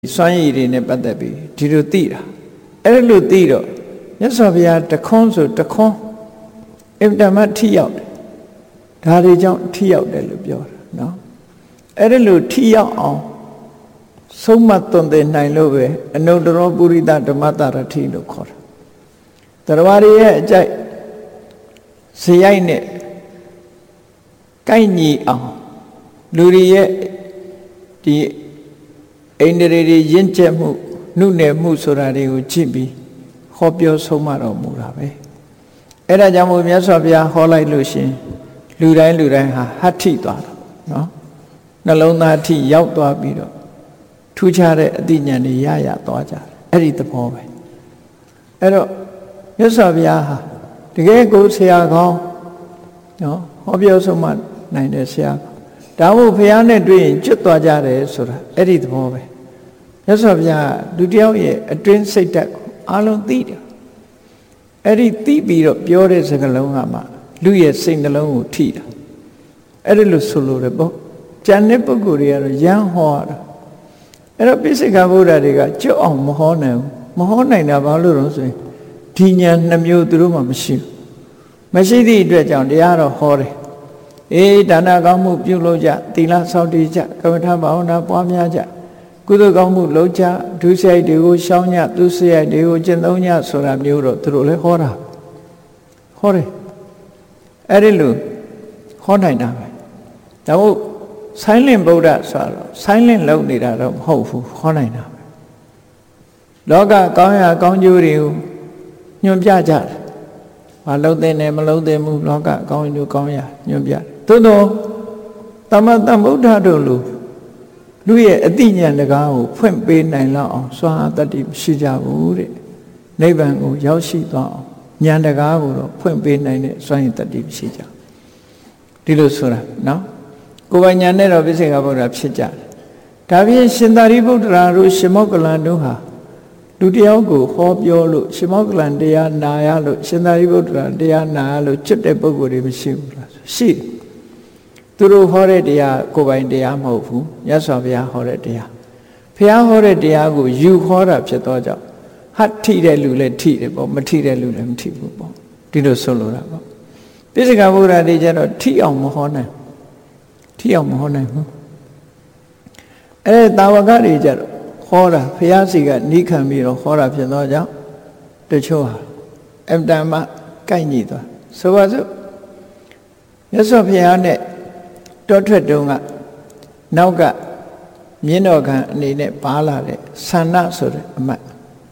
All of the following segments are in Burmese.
စွမ်းရည်တွေနဲ့ပတ်သက်ပြီးဒီလိုသိတာအဲ့လိုသိတော့မြတ်စွာဘုရားတခွန်းဆိုတခွန်းအင်တမထိရောက်တယ်ဒါတွေကြောင့်ထိရောက်တယ်လို့ပြောတာနော်အဲ့လိုထိရောက်အောင်ဆုံးမသွန်သင်နိုင်လို့ပဲအနုတ္တရောပုရိသဓမ္မတာရထိလို့ခေါ်တာတရားတွေရဲ့အကြိုက်ဇယိုက်နဲ့ကိုက်ညီအောင်လူတွေရဲ့ဒီအိန္ဒြေတွေရင့်ကျက်မှုနှုတ်နယ်မှုဆိုတာတွေကိုကြည့်ပြီးဟောပြောဆုံးမတော်မူတာပဲအဲ့ဒါကြောင့်မို့မြတ်စွာဘုရားဟောလိုက်လို့ရှင်လူတိုင်းဟာဟဋ္ဌိသွားတာနော်နှလုံးသားအထိရောက်သွားပြီးတော့ထူးခြားတဲ့အသိဉာဏ်တွေရသွားကြတယ်အဲ့ဒီသဘောပဲအဲ့တော့မြတ်စွာဘုရားဟာတကယ်ကိုဆရာကောင်းနော်ဟောပြောဆုံးမနိုင်တဲ့ဆရာဒါမို့ဘုရားနဲ့တွေ့ရင်ကျွတ်သွားကြတယ်ဆိုတာအဲ့ဒီသဘောပဲမြတ်စွာဘုရားလူတယောက်ရဲ့အတွင်းစိတ်ဓာတ်ကိုအားလုံးသိတယ်အဲ့ဒီသိပြီးတော့ပြောတဲ့စကားလုံးကမှလူရဲ့စိတ်နှလုံးကိုထိတာအဲ့ဒီလိုဆိုလို့ရပေါ့ကျန်တဲ့ပုဂ္ဂိုလ်တွေကတော့ရမ်းဟောတာအဲ့တော့ပိစိကဗုဒ္ဓတွေကကျွတ်အောင်မဟောနိုင်ဘူးမဟောနိုင်တာဘာလို့လဲဆိုရင်ဒီညာနှမျိုးသူတို့မှမရှိဘူးမရှိသည့်အတွက်ကြောင့်တရားတော့ဟောတယ်အေးဒါနကောင်းမှုပြုလုပ်ကြသီလစောင့်တည်ကြကမ္မထာဘာဝနာပွားများကြကုသိုလ်ကောင်းမှုလုပ်ကြဒုစရိုက်တွေကိုရှောင်ညသူစရိုက်တွေကိုကျင့်သုံးညဆိုတာမျိုးတော့သူတို့လည်းဟောတာဟောတယ်အဲ့ဒီလိုဟောနိုင်တာပဲဒါမို့ဆိုင်းလင့်ဗုဒ္ဓဆိုတော့ဆိုင်းလင့်လုပ်နေတာတော့မဟုတ်ဘူးဟောနိုင်တာပဲလောကကောင်းရာကောင်းကျိုးတွေကိုညွှန်ပြကြတယ်မလုံးတဲ့နဲ့မလုံးတဲ့မှုလောကကောင်းကျိုးကောင်းရာညွှန်ပြသို့တော့သမတဗုဒ္ဓတို့လူရဲ့အသိဉာဏ်တကားကိုဖွင့်ပေးနိုင်လောက်အောင်စွမ်းအားတတ္တိမရှိကြဘူးတဲ့နိဗ္ဗာန်ကိုရောက်ရှိသွားအောင်ဉာဏ်တကားကိုတော့ဖွင့်ပေးနိုင်တဲ့စွမ်းရည်တတ္တိမရှိကြဒီလိုဆိုတာနော်ကိုယ်ပိုင်ဉာဏ်နဲ့တော့ပိစိကဗုဒ္ဓဖြစ်ကြတယ်ဒါပြင်ရှင်သာရိပုတ္တရာတို့ရှင်မောက္ကလန်တို့ဟာလူတယောက်ကိုဟောပြောလို့ရှင်မောက္ကလန်တရားနာရလို့ရှင်သာရိပုတ္တရာတရားနာရလို့ကျွတ်တဲ့ပုဂ္ဂိုလ်တွေမရှိဘူးလားရှိတယ်သူတို့ဟောတဲ့တရားကိုယ်ပိုင်တရားမဟုတ်ဘူးမြတ်စွာဘုရားဟောတဲ့တရားဘုရားဟောတဲ့တရားကိုယူဟောတာဖြစ်သောကြောင့်ဟတ်ထိတဲ့လူလည်းထိတယ်ပေါ့မထိတဲ့လူလည်းမထိဘူးပေါ့ဒီလိုဆိုလိုတာပေါ့ပိစိကဗုဒ္ဓတွေကျတော့ထိအောင်မဟောနိုင်ဘူးအဲ့တာဝကတွေကျတော့ဟောတာဘုရားစီကနိခံပြီးတော့ဟောတာဖြစ်သောကြောင့်တချို့ဟာအမ္တမကိုက်ညီသွားဆိုပါစို့မြတ်စွာဘုရားနဲ့တောထွက်တုန်းကနောက်ကမြင်းတော်ခံအနေနဲ့ပါလာတဲ့ဆန္ဒဆိုတဲ့အမတ်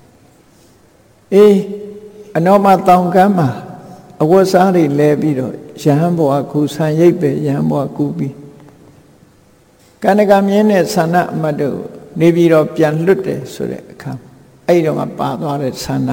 အနောမတောင်ကမ်းမှာအဝတ်စားတွေလဲပြီးတော့ရဟန်းဘဝကူဆံရိပ်ပဲရဟန်းဘဝကူပြီးကန္နကမြင်းနဲ့ဆန္ဒအမတ်တို့နေပြီးတော့ပြန်လွတ်တယ်ဆိုတဲ့အခါအဲ့တော့ကပါသွားတဲ့ဆန္ဒ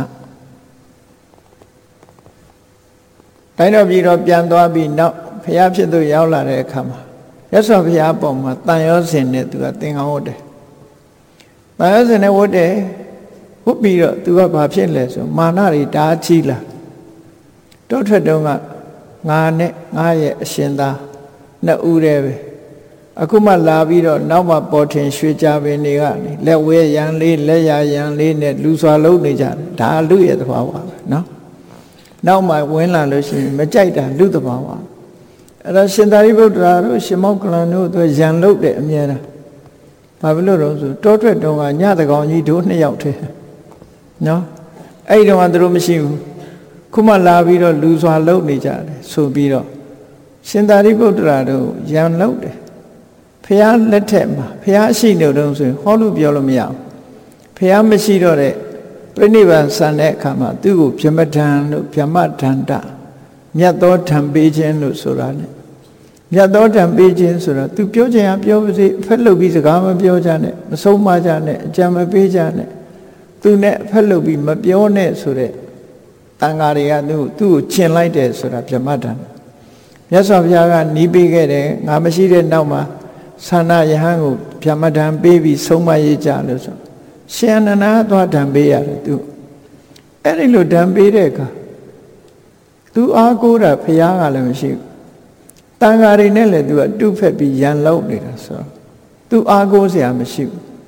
တိုင်းတော့ပြီးတော့ပြန်သွားပြီးနောက်ဘုရားဖြစ်သူရောက်လာတဲ့အခါမှာရသော်ဘုရားပေါ်မှာတန်ရောစင်နဲ့သူကသင်္ကန်းဝတ်တယ်တန်ရောစင်နဲ့ဝတ်တယ်ဝတ်ပြီးတော့သူကဘာဖြစ်လဲဆိုမာနတွေတားချီလာတောထွက်တုန်းကငါနဲ့ငါရဲ့အရှင်သားနှစ်ဦးတည်းပဲအခုမှလာပြီးတော့နောက်မှပေါ်ထင်ရွှေကြပင်တွေကနေလက်ဝဲရန်လေးလက်ရရန်လေးနဲ့လူစွာလုံးနေကြတယ်ဒါလူရဲ့သဘာဝပဲနော်နောက်မှဝင်လာလို့ရှိရင်မကြိုက်တာလူသဘာဝအဲ့တော့ရှင်သာရိပုတ္တရာတို့ရှင်မောက္ကလန်တို့သူရန်လုတ်တယ်အမြဲတမ်းဘာဖြစ်လို့လဲဆိုတောထွက်တုန်းကညတကောင်ကြီးတို့နှစ်ယောက်တည်းနော်အဲ့ဒီတော့ကသူတို့မရှိဘူးခုမှလာပြီးတော့လူစွာလုံးနေကြတယ်ဆိုပြီးတော့ရှင်သာရိပုတ္တရာတို့ရန်လုတ်တယ်ဖះလက်ထက်မှာဖះရှိနေတော့ဆိုရင်ဟောလို့ပြောလို့မရဘူးဖះမရှိတော့တဲ့ပြိဋိဘံဆန်တဲ့အခါမှာသူ့ကိုဗြဟ္မထံလို့ဗြဟ္မထန္တမြတ်သောထံပေးခြင်းလို့ဆိုတာ ਨੇ မြတ်သောထံပေးခြင်းဆိုတာသူပြောချင်အောင်ပြောပါစေအဖက်လုပ်ပြီးစကားမပြောကြနဲ့မဆုံးမကြနဲ့အကြံမပေးကြနဲ့သူနဲ့အဖက်လုပ်ပြီးမပြောနဲ့ဆိုတဲ့တန်ဃာတွေကသူ့ကိုကျင်လိုက်တယ်ဆိုတာဗြဟ္မထံမြတ်စွာဘုရားကနီးပေးခဲ့တယ်ငါမရှိတဲ့နောက်မှာဆန္ဒယဟန်ကိုဗြဟ္မထံပေးပြီးဆုံးမရေးကြလို့ဆိုရှင်အနန္ဒာသွားဓံပေးရတယ်သူအဲ့ဒီလိုဓံပေးတဲ့အခါသူအားကိုးတာဘုရားကလည်းမရှိဘူးတန်ဃာတွေနဲ့လည်းသူကတုဖက်ပြီးရန်လောက်နေတာဆိုတော့သူအားကိုးစရာမရှိဘူး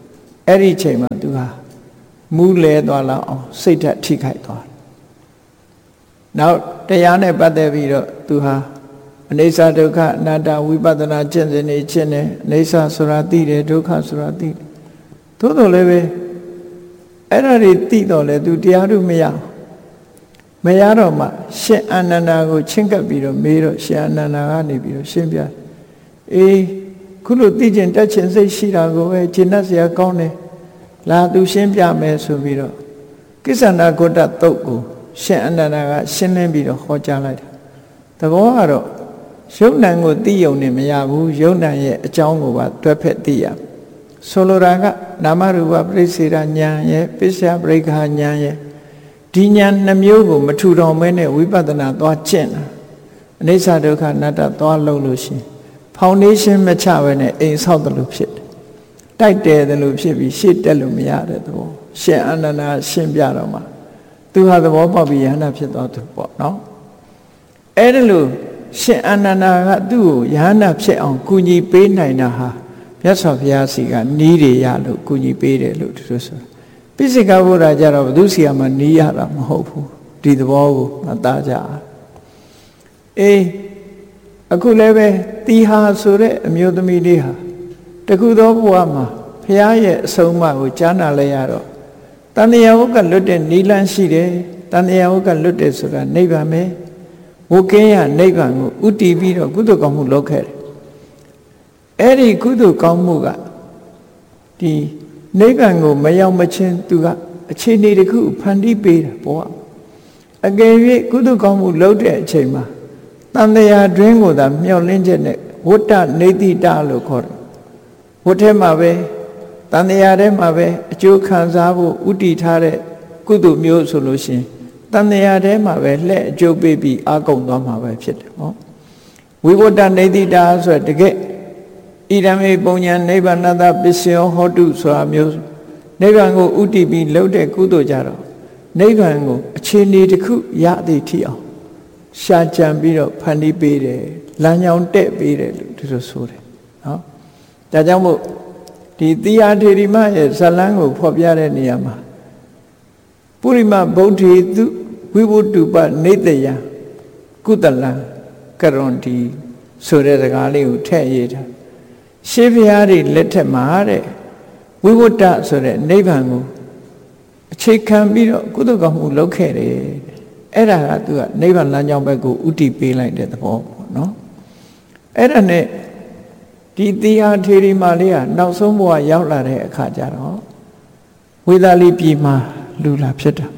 အဲ့ဒီချိန်မှာသူဟာမူးလဲသွားလောက်အောင်စိတ်ဓာတ်ထိခိုက်သွားတယ်နောက်တရားနဲ့ပတ်သက်ပြီးတော့သူဟာအနိစ္စဒုက္ခအနတ္တဝိပဿနာကျင့်စဉ်နေခြင်းနဲ့အနိစ္စဆိုတာသိတယ်ဒုက္ခဆိုတာသိတယ်သို့တော်လည်းပဲအဲ့ဒါတွေသိတော့လေသူတရားတို့မရတော့မှရှင်အာနန္ဒာကိုချင်းကပ်ပြီးတော့မေးတော့ရှင်အာနန္ဒာကနေပြီးတော့ရှင်းပြအေးခုလိုသိကျင်တက်ခြင်းစိတ်ရှိတာကိုပဲရှင်းတတ်စရာကောင်းတယ်လာသူရှင်းပြမယ်ဆိုပြီးတော့ကိစ္ဆန္ဒဂုတ္တသုတ်ကိုရှင်အာနန္ဒာကရှင်းလင်းပြီးတော့ဟောကြားလိုက်တာသဘောကတော့ယုံ nant ကိုသိယုံနေမရဘူးယုံ nant ရဲ့အကြောင်းကိုပါတွဲဖက်သိရဆိုလိုတာကနာမရူပပရိစ္ဆေဒဉာဏ်ရဲ့ပစ္စယပရိက္ခဉာဏ်ရဲ့ဒီဉာဏ်နှမျိုးကိုမထူထောင်မဲနဲ့ဝိပဿနာသွားကျင့်တာအနိစ္စဒုက္ခအနတ္တသွားလုံးလို့ရှိရင်ဖောင်ဒေးရှင်းမချပဲနဲ့အိမ်ဆောက်တယ်လို့ဖြစ်တယ်တိုက်တယ်တယ်လို့ဖြစ်ပြီးရှေ့တက်လို့မရတဲ့သဘောရှင်အာနန္ဒာရှင်းပြတော့မှသူဟာသဘောပေါက်ပြီးယဟန္တာဖြစ်သွားသူပေါ့နော်အဲ့ဒါလို့ရှင်အာနန္ဒာကသူ့ကိုယဟန္တာဖြစ်အောင်ကူညီပေးနိုင်တာဟာမြတ်စွာဘုရားစီကနီးတွေရလို့ကူညီပေးတယ်လို့သူတို့ဆိုတာပိစိကဗုဒ္ဓကြတော့ဘုသူစီကမှနီးရတာမဟုတ်ဘူးဒီသဘောကိုမသားကြအေးအခုလည်းပဲတီဟာဆိုတဲ့အမျိုးသမီးလေးဟာတခုသောဘဝမှာဘုရားရဲ့အဆုံးအမကိုကြားနာလဲရတော့တန်တရားဝကလွတ်တဲ့နိလန်းရှိတယ်တန်တရားဝကလွတ်တယ်ဆိုတာနိဗ္ဗာန်ပဲဝကင်းရနိဗ္ဗာန်ကိုဥတည်ပြီးတော့ကုသိုလ်ကောင်းမှုလုပ်ခဲ့တယ်အဲ့ဒီကုသိုလ်ကောင်းမှုကဒီနိဗ္ဗာန်ကိုမရောက်မချင်းသူကအခြေအနေတစ်ခုဖန်တီးပေးတာပေါ့အကယ်၍ကုသိုလ်ကောင်းမှုလုပ်တဲ့အချိန်မှာတန်တရားတွင်ကိုသာမျှော်လင့်ချက်နဲ့ဝတ္တနေတိတလို့ခေါ်တယ်ဝတ်ထဲမှာပဲတန်တရားထဲမှာပဲအကျိုးခံစားဖို့ဥတည်ထားတဲ့ကုသိုလ်မျိုးဆိုလို့ရှိရင်တန်တရားထဲမှာပဲလှည့်အကျိုးပေးပြီးအာကုန်သွားမှာပဲဖြစ်တယ်ပေါ့ဝိဝတ္တနေတိတဆိုတဲ့တကယ်ဣဒံမေပုံညာနိဗ္ဗာနတပစ္စယောဟောတုဆိုတာမျိုးနိဗ္ဗာန်ကိုဥတည်ပြီးလှုပ်တဲ့ကုသိုလ်ကြတော့နိဗ္ဗာန်ကိုအခြေအနေတစ်ခုရသည်ထိအောင်ရှာကြံပြီးတော့ဖန်တီးပေးတယ်လမ်းကြောင်းတက်ပေးတယ်လို့သူတို့ဆိုတယ်နော်ဒါကြောင့်မို့ဒီသီယာထေရီမရဲ့ဇလန်းကိုဖော်ပြတဲ့နေရာမှာပုရိမဗုဒ္ဓေသူဝိဝတ္တုပနေတယကုသလံကရွန်ဒီဆိုတဲ့စကားလေးကိုထည့်ရေးထားရှေးဘုရားတွေလက်ထက်မှာတဲ့ဝိဝတ္တဆိုတဲ့နိဗ္ဗာန်ကိုအခြေခံပြီးတော့ကုသကောင်းမှုလုပ်ခဲ့တယ်အဲ့ဒါကသူကနိဗ္ဗာန်လမ်းကြောင်းဘက်ကိုဥတည်ပေးလိုက်တဲ့သဘောပေါ့နော်အဲ့ဒါနဲ့ဒီသီဟာထေရီမာလေးကနောက်ဆုံးဘဝရောက်လာတဲ့အခါကျတော့ဝေသာလိပြည်မှာလူလာဖြစ်တာ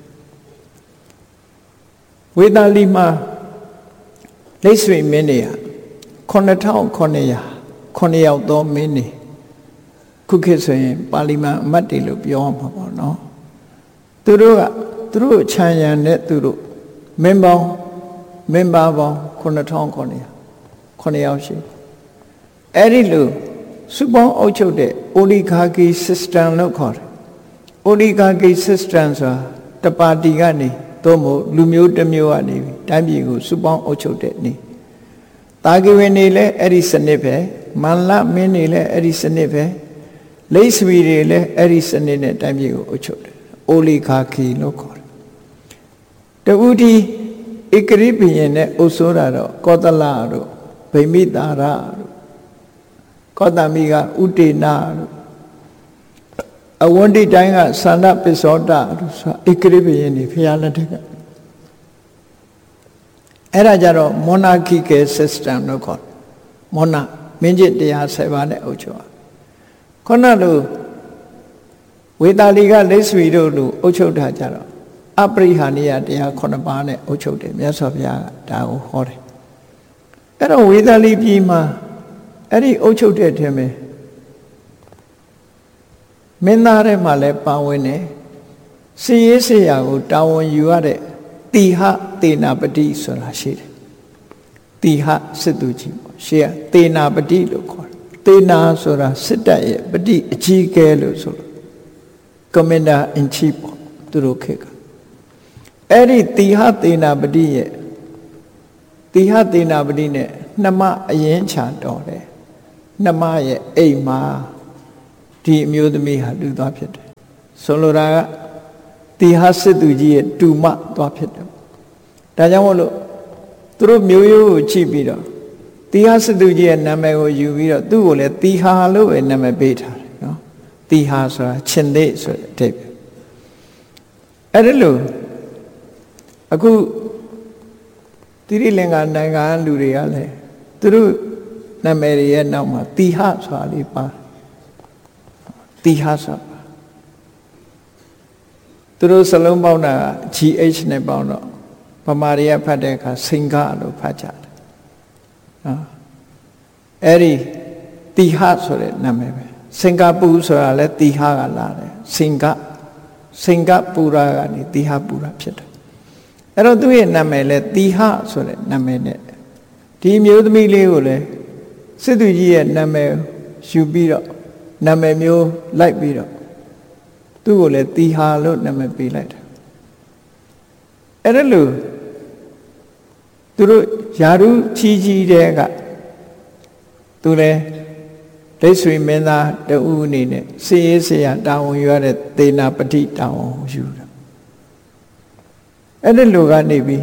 ဝေသာလိမှာလိတ်ဆွေမင်းတွေက9900 9ယောက်သောမင်းတွေခုခေတ်ဆိုရင်ပါဠိမန်အမတ်တွေလို့ပြောမှာပေါ့နော်သူတို့ခြံရံတဲ့သူတို့မင်းပါပေါင်း9900 9ယောက်ရှိအဲ့ဒီလိုစုပေါင်းအုပ်ချုပ်တဲ့ oligarchy system လို့ခေါ်တယ် oligarchy system ဆိုတာတပါတီကနေသို့မဟုတ်လူမျိုးတစ်မျိုးကနေတိုင်းပြည်ကိုစုပေါင်းအုပ်ချုပ်တဲ့နေ့တာဂိဝင်တွေလည်းအဲ့ဒီစနစ်ပဲမန္လမင်းတွေလည်းအဲ့ဒီစနစ်ပဲလိတ်ဆွေတွေလည်းအဲ့ဒီစနစ်နဲ့တိုင်းပြည်ကိုအုပ်ချုပ်တယ် oligarchy လို့ခေါ်တယ်တူဒီဧကရိဘုရင်နဲ့အုပ်စိုးတာတော့ကောသလတို့ဗိမိတာရတို့ကောသမိကဥတေနတို့အဝန္တိတိုင်းကသန္ဒပစ္စောတတို့ဆိုဧကရိဘုရင်တွေဖျားလက်ထက်ကအဲ့ဒါကြတော့ monarchical system လို့ခေါ်တယ်မောနာမင်းကြီးတရား7ပါးနဲ့အုပ်ချုပ်ခုနလိုဝေတာလီကလိတ်ဆွေတို့လိုအုပ်ချုပ်တာကြတော့အပရိဟာနိယတရား9ပါးနဲ့အုပ်ချုပ်တယ်မြတ်စွာဘုရားကဒါကိုဟောတယ်အဲ့တော့ဝေတာလီပြည်မှာအဲ့ဒီအုပ်ချုပ်တဲ့ထဲမှာမင်းသားထဲမှာလည်းပါဝင်တယ်စီရေးစရာကိုတာဝန်ယူရတဲ့တိဟသေနာပတိဆိုတာရှိတယ်တိဟစစ်သူကြီးပေါ့ရှေ့ကသေနာပတိလို့ခေါ်တယ်သေနာဆိုတာစစ်တပ်ရဲ့ပတိအကြီးအကဲလို့ဆိုလို့ Commander in Chief ပေါ့သူတို့ခေတ်ကအဲ့ဒီတိဟသေနာပတိရဲ့တိဟသေနာပတိနဲ့နှမအရင်ချတော်တယ်နှမရဲ့အိမ်မှာတဒီအမျိုးသမီးဟာတူသွားဖြစ်တယ်ဆိုလိုတာကတီဟစစ်သူကြီးရဲ့တူမသွားဖြစ်တယ်ဒါကြောင့်မို့လို့သူတို့မျိုးရိုးကိုကြည့်ပြီးတော့တီဟစစ်သူကြီးရဲ့နာမည်ကိုယူပြီးတော့သူ့ကိုလည်းတီဟာလို့ပဲနာမည်ပေးထားတယ်နော်တီဟာဆိုတာရှင်သေးဆိုတဲ့အဓိပ္ပာယ်အဲ့ဒါလို့အခုတိရိလင်္ကာနိုင်ငံလူတွေကလည်းသူတို့နာမည်တွေရဲ့နောက်မှာတီဟဆိုတာလေးပါတီဟဆိုတာသူတို့စလုံးပေါင်းတာ GH နဲ့ပေါင်းတော့ဗမာတွေကဖတ်တဲ့အခါစင်္ဂလို့ဖတ်ကြတယ်နော်အဲ့ဒီတီဟဆိုတဲ့နာမည်ပဲစင်္ကာပူဆိုတာလည်းတီဟကလာတယ်စင်္ဂပူရာကနေတီဟပူရာဖြစ်တယ်အဲ့တော့သူ့ရဲ့နာမည်လဲတီဟဆိုတဲ့နာမည်နဲ့ဒီမျိုးသမီးလေးကိုလည်းစစ်သူကြီးရဲ့နာမည်ယူပြီးတော့နာမည်မျိုးလိုက်ပြီးတော့သူ့ကိုလည်းတီဟာလို့နာမည်ပေးလိုက်တယ်အဲ့ဒါလို့သူတို့ယာရုကြီးတဲ့ကသူလည်းဒိဋ္ဌိမင်းသားတူအနေနဲ့စေရေးစေရတာဝန်ယူရတဲ့သေနာပတိတာဝန်ယူတယ်အဲ့ဒီလိုကနေပြီး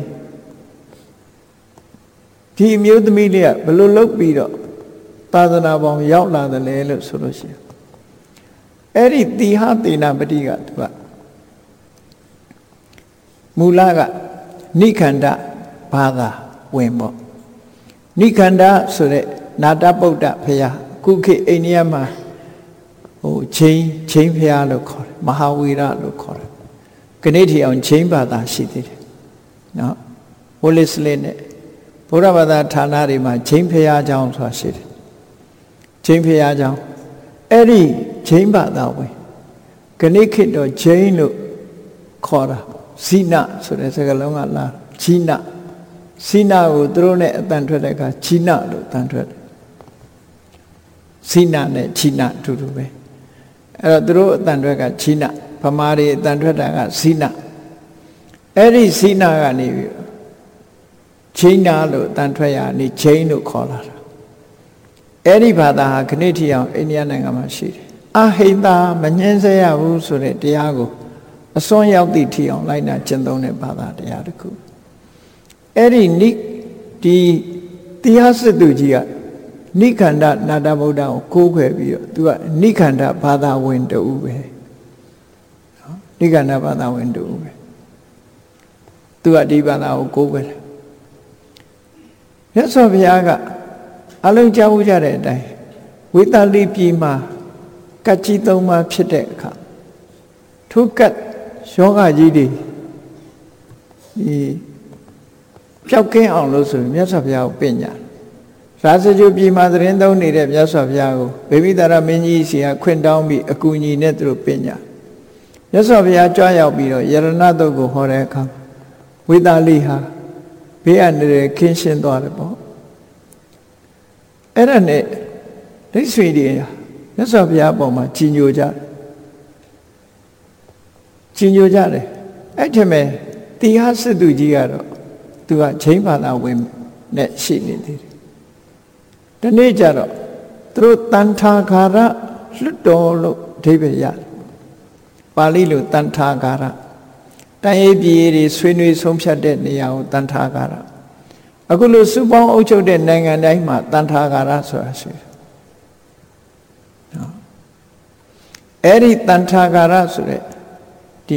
ဒီအမျိုးသမီးလေးကဘယ်လိုလုပ်ပြီးတော့သာသနာပေါင်းရောက်လာတယ်လဲလို့ဆိုလို့ရှိရင်အဲ့ဒီတိဟသေနာပတိကသူကမူလကနိခန္ဓဘာသာဝင်ပေါ့နိခန္ဓဆိုတဲ့နာတဗုဒ္ဓဘုရားခုခေတ်အိန္ဒိယမှာချင်းဘုရားလို့ခေါ်တယ်မဟာဝီရလို့ခေါ်တယ်ခဏထီအောင်ချင်းဘာသာရှိသေးတယ်နော်ဝလစ်လေးနဲ့ဘုရားဘာသာဌာနတွေမှာချင်းဘုရားကျောင်းဆိုတာရှိတယ်ချင်းဘုရားကျောင်းအဲ့ဒီချင်းဘာသာဝင်ခဏခေတ်တော့ချင်းလို့ခေါ်တာဇိနဆိုတဲ့စကားလုံးကလာဂျိနဇိနကိုသူတို့နဲ့အတန်ထွက်တဲ့အခါဂျိနလို့တန်ထွက်တယ်ဇိနနဲ့ဂျိနအတူတူပဲအဲ့တော့သူတို့အတန်ထွက်ကဂျိနဗမာတွေအတန်ထွက်တာကဇိနအဲ့ဒီဇိနကနေပြီးဂျိနလို့အတန်ထွက်ရနေဂျိန်းလို့ခေါ်လာတာအဲ့ဒီဘာသာဟာခဏထီအောင်အိန္ဒိယနိုင်ငံမှာရှိတယ်အဟိတမငြင်းဆဲရဘူးဆိုတဲ့တရားကိုအစွန်းရောက်သည့်ထီအောင်လိုက်နာကျင့်သုံးတဲ့ဘာသာတရားတစ်ခုအဲ့ဒီဒီတရားစစ်သူကြီးကနိခန္ဓနာတဗုဒ္ဓကိုကိုးခွယ်ပြီးတော့သူကနိခန္ဓဘာသာဝင်တူပဲနော်နိခန္ဓဘာသာဝင်တူပဲသူကဒီဘာသာကိုကိုးခွယ်တယ်မြတ်စွာဘုရားကအလုံးကြားဝကြတဲ့အတိုင်းဝေသာလိပြည်မှာကတ်ကြီးသုံးပါးဖြစ်တဲ့အခါထိုကတ်ယောဂကြီးတွေဒီပျောက်ကင်းအောင်လို့ဆိုမြတ်စွာဘုရားကိုပညာရာဇဂုပြည်မှာသတင်းသုံးနေတဲ့မြတ်စွာဘုရားကိုဗေမိတာရမင်းကြီးစီကခွင့်တောင်းပြီးအကူအညီနဲ့သူတို့ပညာမြတ်စွာဘုရားကြွရောက်ပြီးတော့ယရဏတုတ်ကိုဟောတဲ့အခါဝေသာလိဟာဘေးအန္တရာယ်ခင်းရှင်းသွားတယ်ပေါ့အဲ့ဒါနဲ့ဒိဋ္ဌိတွေမြတ်စွာဘုရားအပေါ်မှာကြီးညိုကြတယ်အဲ့ထက်မဲ့တိဟစစ်သူကြီးကတော့သူကချိန်ဘာသာဝင်နဲ့ရှိနေသေးတယ်ဒီနေ့ကျတော့သူတို့တန်ထာဂါရလွတ်တော်လို့အဓိပ္ပာယ်ရတယ်ပါဠိလိုတန်ထာဂါရတိုင်းရေးပြည်တွေဆွေးနွေးဆုံးဖြတ်တဲ့နေရာကိုတန်ထာဂါရအခုလိုစုပေါင်းအုပ်ချုပ်တဲ့နိုင်ငံတိုင်းမှာတန်ထာဂါရဆိုတာရှိတယ်နော်အဲ့ဒီတန်ထာဂါရဆိုတဲ့ဒီ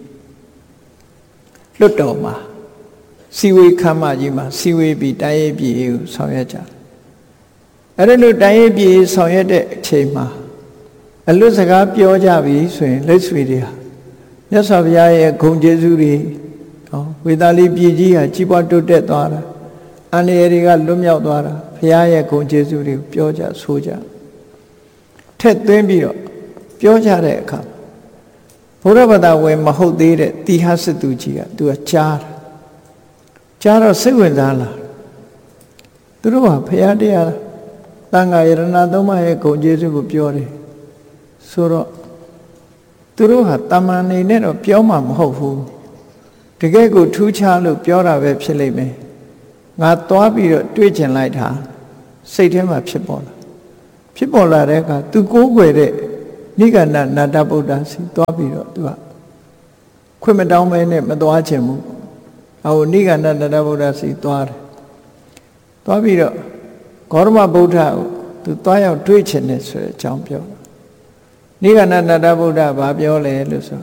လွတ်တော်မှာစီဝေခမ်းမကြီးမှာစီဝေပြီးတိုင်းရေးပြည်ကိုဆောင်ရွက်ကြတယ်အဲ့ဒါလို့တိုင်းရေးပြည်ဆောင်ရွက်တဲ့အချိန်မှာအလွတ်စကားပြောကြပြီဆိုရင်လက်ဆွေတွေဟာမြတ်စွာဘုရားရဲ့ဂုဏ်ကျေးဇူးတွေဝေသာလိပြည်ကြီးဟာကြီးပွားတိုးတက်သွားတာအန္တရာယ်တွေကလွတ်မြောက်သွားတာဘုရားရဲ့ဂုဏ်ကျေးဇူးတွေကိုပြောကြဆိုကြထက်သွင်းပြီးတော့ပြောကြတဲ့အခါဘုရားဘာသာဝင်မဟုတ်သေးတဲ့တိဟစစ်သူကြီးကသူကကြားတော့စိတ်ဝင်စားလာသူတို့ဟာဘုရားတရားတန်ခါယရဏသုံးပါးရဲ့ဂုဏ်ကျေးဇူးကိုပြောတယ်ဆိုတော့သူတို့ဟာတမန်နေနဲ့တော့ပြောမှာမဟုတ်ဘူးတကယ်ကိုထူးခြားလို့ပြောတာပဲဖြစ်လိမ့်မယ်ငါသွားပြီးတော့တွေးကျင်လိုက်တာစိတ်ထဲမှာဖြစ်ပေါ်လာတဲ့အခါသူကိုးကွယ်တဲ့နိဂန္ဓနာတဗုဒ္ဓစီသွားပြီးတော့သူကခွင့်မတောင်းမဲနဲ့မသွားချင်ဘူးဟိုနိဂန္ဓနာတဗုဒ္ဓစီသွားတယ်သွားပြီးတော့ဂေါတမဗုဒ္ဓကိုသူသွားရောက်တွေ့ချင်တယ်ဆိုတဲ့အကြောင်းပြောတယ်နိဂန္ဓနာတဗုဒ္ဓဘာပြောလဲလို့ဆို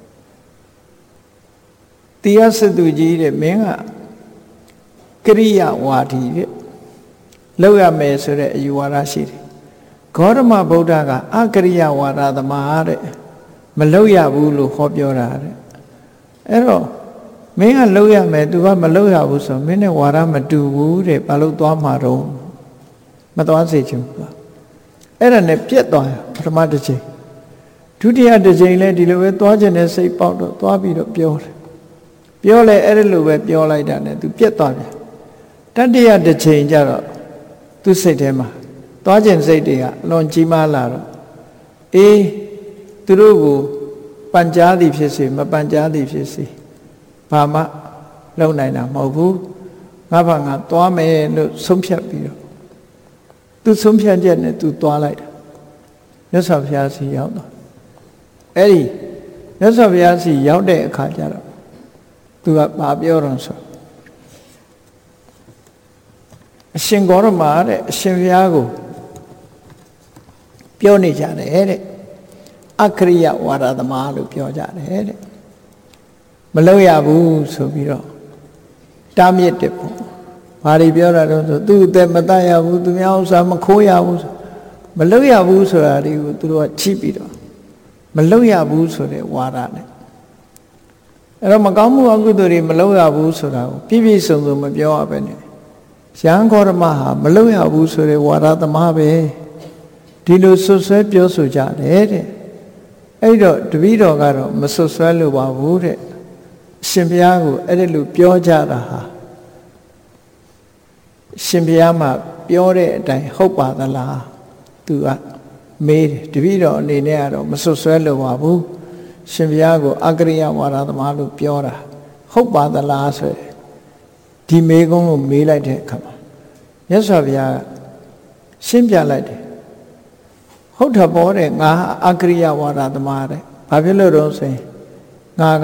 တရားစသူကြီးတဲ့မင်းကကရိယဝါဒီတဲ့လောက်ရမယ်ဆိုတဲ့အယူဝါဒရှိတယ်ဂေါတမဗုဒ္ဓကအကရိယဝါဒသမားတဲ့မလောက်ရဘူးလို့ဟောပြောတာတဲ့အဲ့တော့မင်းကလောက်ရမယ်သူကမလောက်ရဘူးဆိုမင်းနဲ့ဝါဒမတူဘူးတဲ့ဘာလို့သွားမှာတော့မသွားစေချင်ဘူးအဲ့ဒါနဲ့ပြက်သွားပထမတစ်ချိန်ဒုတိယတစ်ချိန်လဲဒီလိုပဲသွားခြင်းနဲ့စိတ်ပေါက်တော့သွားပြီးတော့ပြောတယ်ပြောလဲအဲ့လိုပဲပြောလိုက်တာနဲ့သူပြက်သွားပြန်တတိယတစ်ချိန်ကျတော့သူစိတ်ထဲမှာသွားခြင်းစိတ်တွေကအလွန်ကြီးမားလာတော့အေးသူတို့ကိုပန်ကြားသည်ဖြစ်စေမပန်ကြားသည်ဖြစ်စေဘာမှလုံနိုင်တာမဟုတ်ဘူးငါဘာငါသွားမယ်လို့ဆုံးဖြတ်ပြီးတော့သူဆုံးဖြတ်ချက်နဲ့သူသွားလိုက်တာမြတ်စွာဘုရားစီရောက်တော့အဲ့ဒီမြတ်စွာဘုရားစီရောက်တဲ့အခါကျတော့သူကဘာပြောတော့ဆိုအရှင်ဂေါရမတဲ့အရှင်ဘုရားကိုပြောနေကြတယ်တဲ့အခရိယဝါဒသမားလို့ပြောကြတယ်တဲ့မလုပ်ရဘူးဆိုပြီးတော့တားမြစ်တယ်ပေါ့ဘာတွေပြောတာတော့ဆိုသူ့အသက်မတတ်ရဘူးသူများဥစ္စာမခိုးရဘူးဆိုမလုပ်ရဘူးဆိုတာတွေကိုသူတို့ကချိပြီးတော့မလုပ်ရဘူးဆိုတဲ့ဝါဒနဲ့အဲ့တော့မကောင်းမှုအကုသိုလ်တွေမလုပ်ရဘူးဆိုတာကိုပြည့်ပြည့်စုံစုံမပြောရဘဲနဲ့ရဟန်းဂေါတမဟာမလုပ်ရဘူးဆိုတဲ့ဝါဒသမားပဲဒီလိုဆွဆွဲပြောဆိုကြတယ်တဲ့အဲ့တော့တပည့်တော်ကတော့မဆွဆွဲလို့ပါဘူးတဲ့အရှင်ဘုရားကိုအဲ့ဒီလိုပြောကြတာဟာရှင်ဘုရားမှာပြောတဲ့အတိုင်းဟုတ်ပါသလားသူကမေးတယ်တပည့်တော်အနေနဲ့ကတော့မဆွဆွဲလို့ပါဘူးရှင်ဘုရားကိုအကရိယဝါဒသမားလို့ပြောတာဟုတ်ပါသလားဆိုဒီမေးခွန်းကိုမေးလိုက်တဲ့အခါမှာမြတ်စွာဘုရားကရှင်းပြလိုက်တယ်ဟုတ်တယ်ပေါ့တဲ့ငါအကရိယဝါဒသမားတဲ့ဘာဖြစ်လို့တော့ဆိုရင်ငါ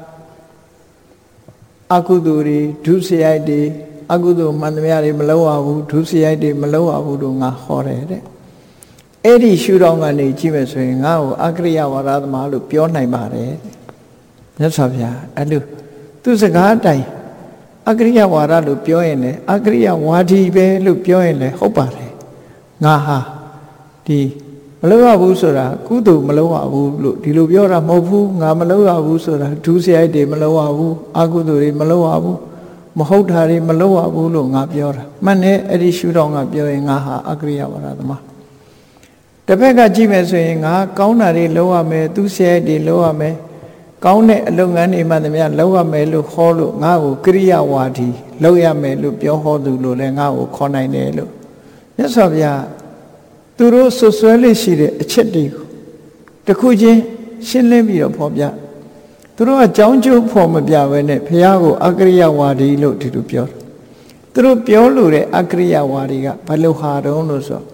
ကအကုသိုလ်တွေဒုစရိုက်တွေအကုသိုလ်မှန်သမျှတွေမလုပ်ရဘူးဒုစရိုက်တွေမလုပ်ရဘူးလို့ငါဟောတယ်တဲ့အဲ့ဒီရှုထောင့်ကနေကြည့်မယ်ဆိုရင်ငါ့ကိုအကရိယဝါဒသမားလို့ပြောနိုင်ပါတယ်မြတ်စွာဘုရားအဲ့လိုသူစကားအတိုင်းအကရိယဝါဒလို့ပြောရင်လည်းအကရိယဝါဒီပဲလို့ပြောရင်လည်းဟုတ်ပါတယ်ငါဟာဒီမလုပ်ရဘူးဆိုတာကုသိုလ်မလုပ်ရဘူးလို့ဒီလိုပြောတာမဟုတ်ဘူးငါမလုပ်ရဘူးဆိုတာဒုစရိုက်တွေမလုပ်ရဘူးအကုသိုလ်တွေမလုပ်ရဘူးမဟုတ်တာတွေမလုပ်ရဘူးလို့ငါပြောတာမှန်တယ်အဲ့ဒီရှုထောင့်ကပြောရင်ငါဟာအကရိယဝါဒသမားတစ်ဖက်ကကြည့်မယ်ဆိုရင်ငါကောင်းတာတွေလုပ်ရမယ်သူစရိုက်တွေလုပ်ရမယ်ကောင်းတဲ့အလုပ်ငန်းတွေမှတည်းများလုပ်ရမယ်လို့ခေါ်လို့ငါ့ကိုကရိယဝါဒီလုပ်ရမယ်လို့ပြောဟောသူလို့လည်းငါ့ကိုခေါ်နိုင်တယ်လို့မြတ်စွာဘုရားသူတို့ဆွဆွဲလေးရှိတဲ့အချက်တွေကိုတစ်ခုချင်းရှင်းလင်းပြီးတော့ဖော်ပြသူတို့ကကြောင်းကျိုးဖော်မပြဘဲနဲ့ဘုရားကိုအကရိယဝါဒီလို့ဒီလိုပြောတယ်သူတို့ပြောလို့တဲ့အကရိယဝါဒီကဘယ်လိုဟာတုံးလို့ဆို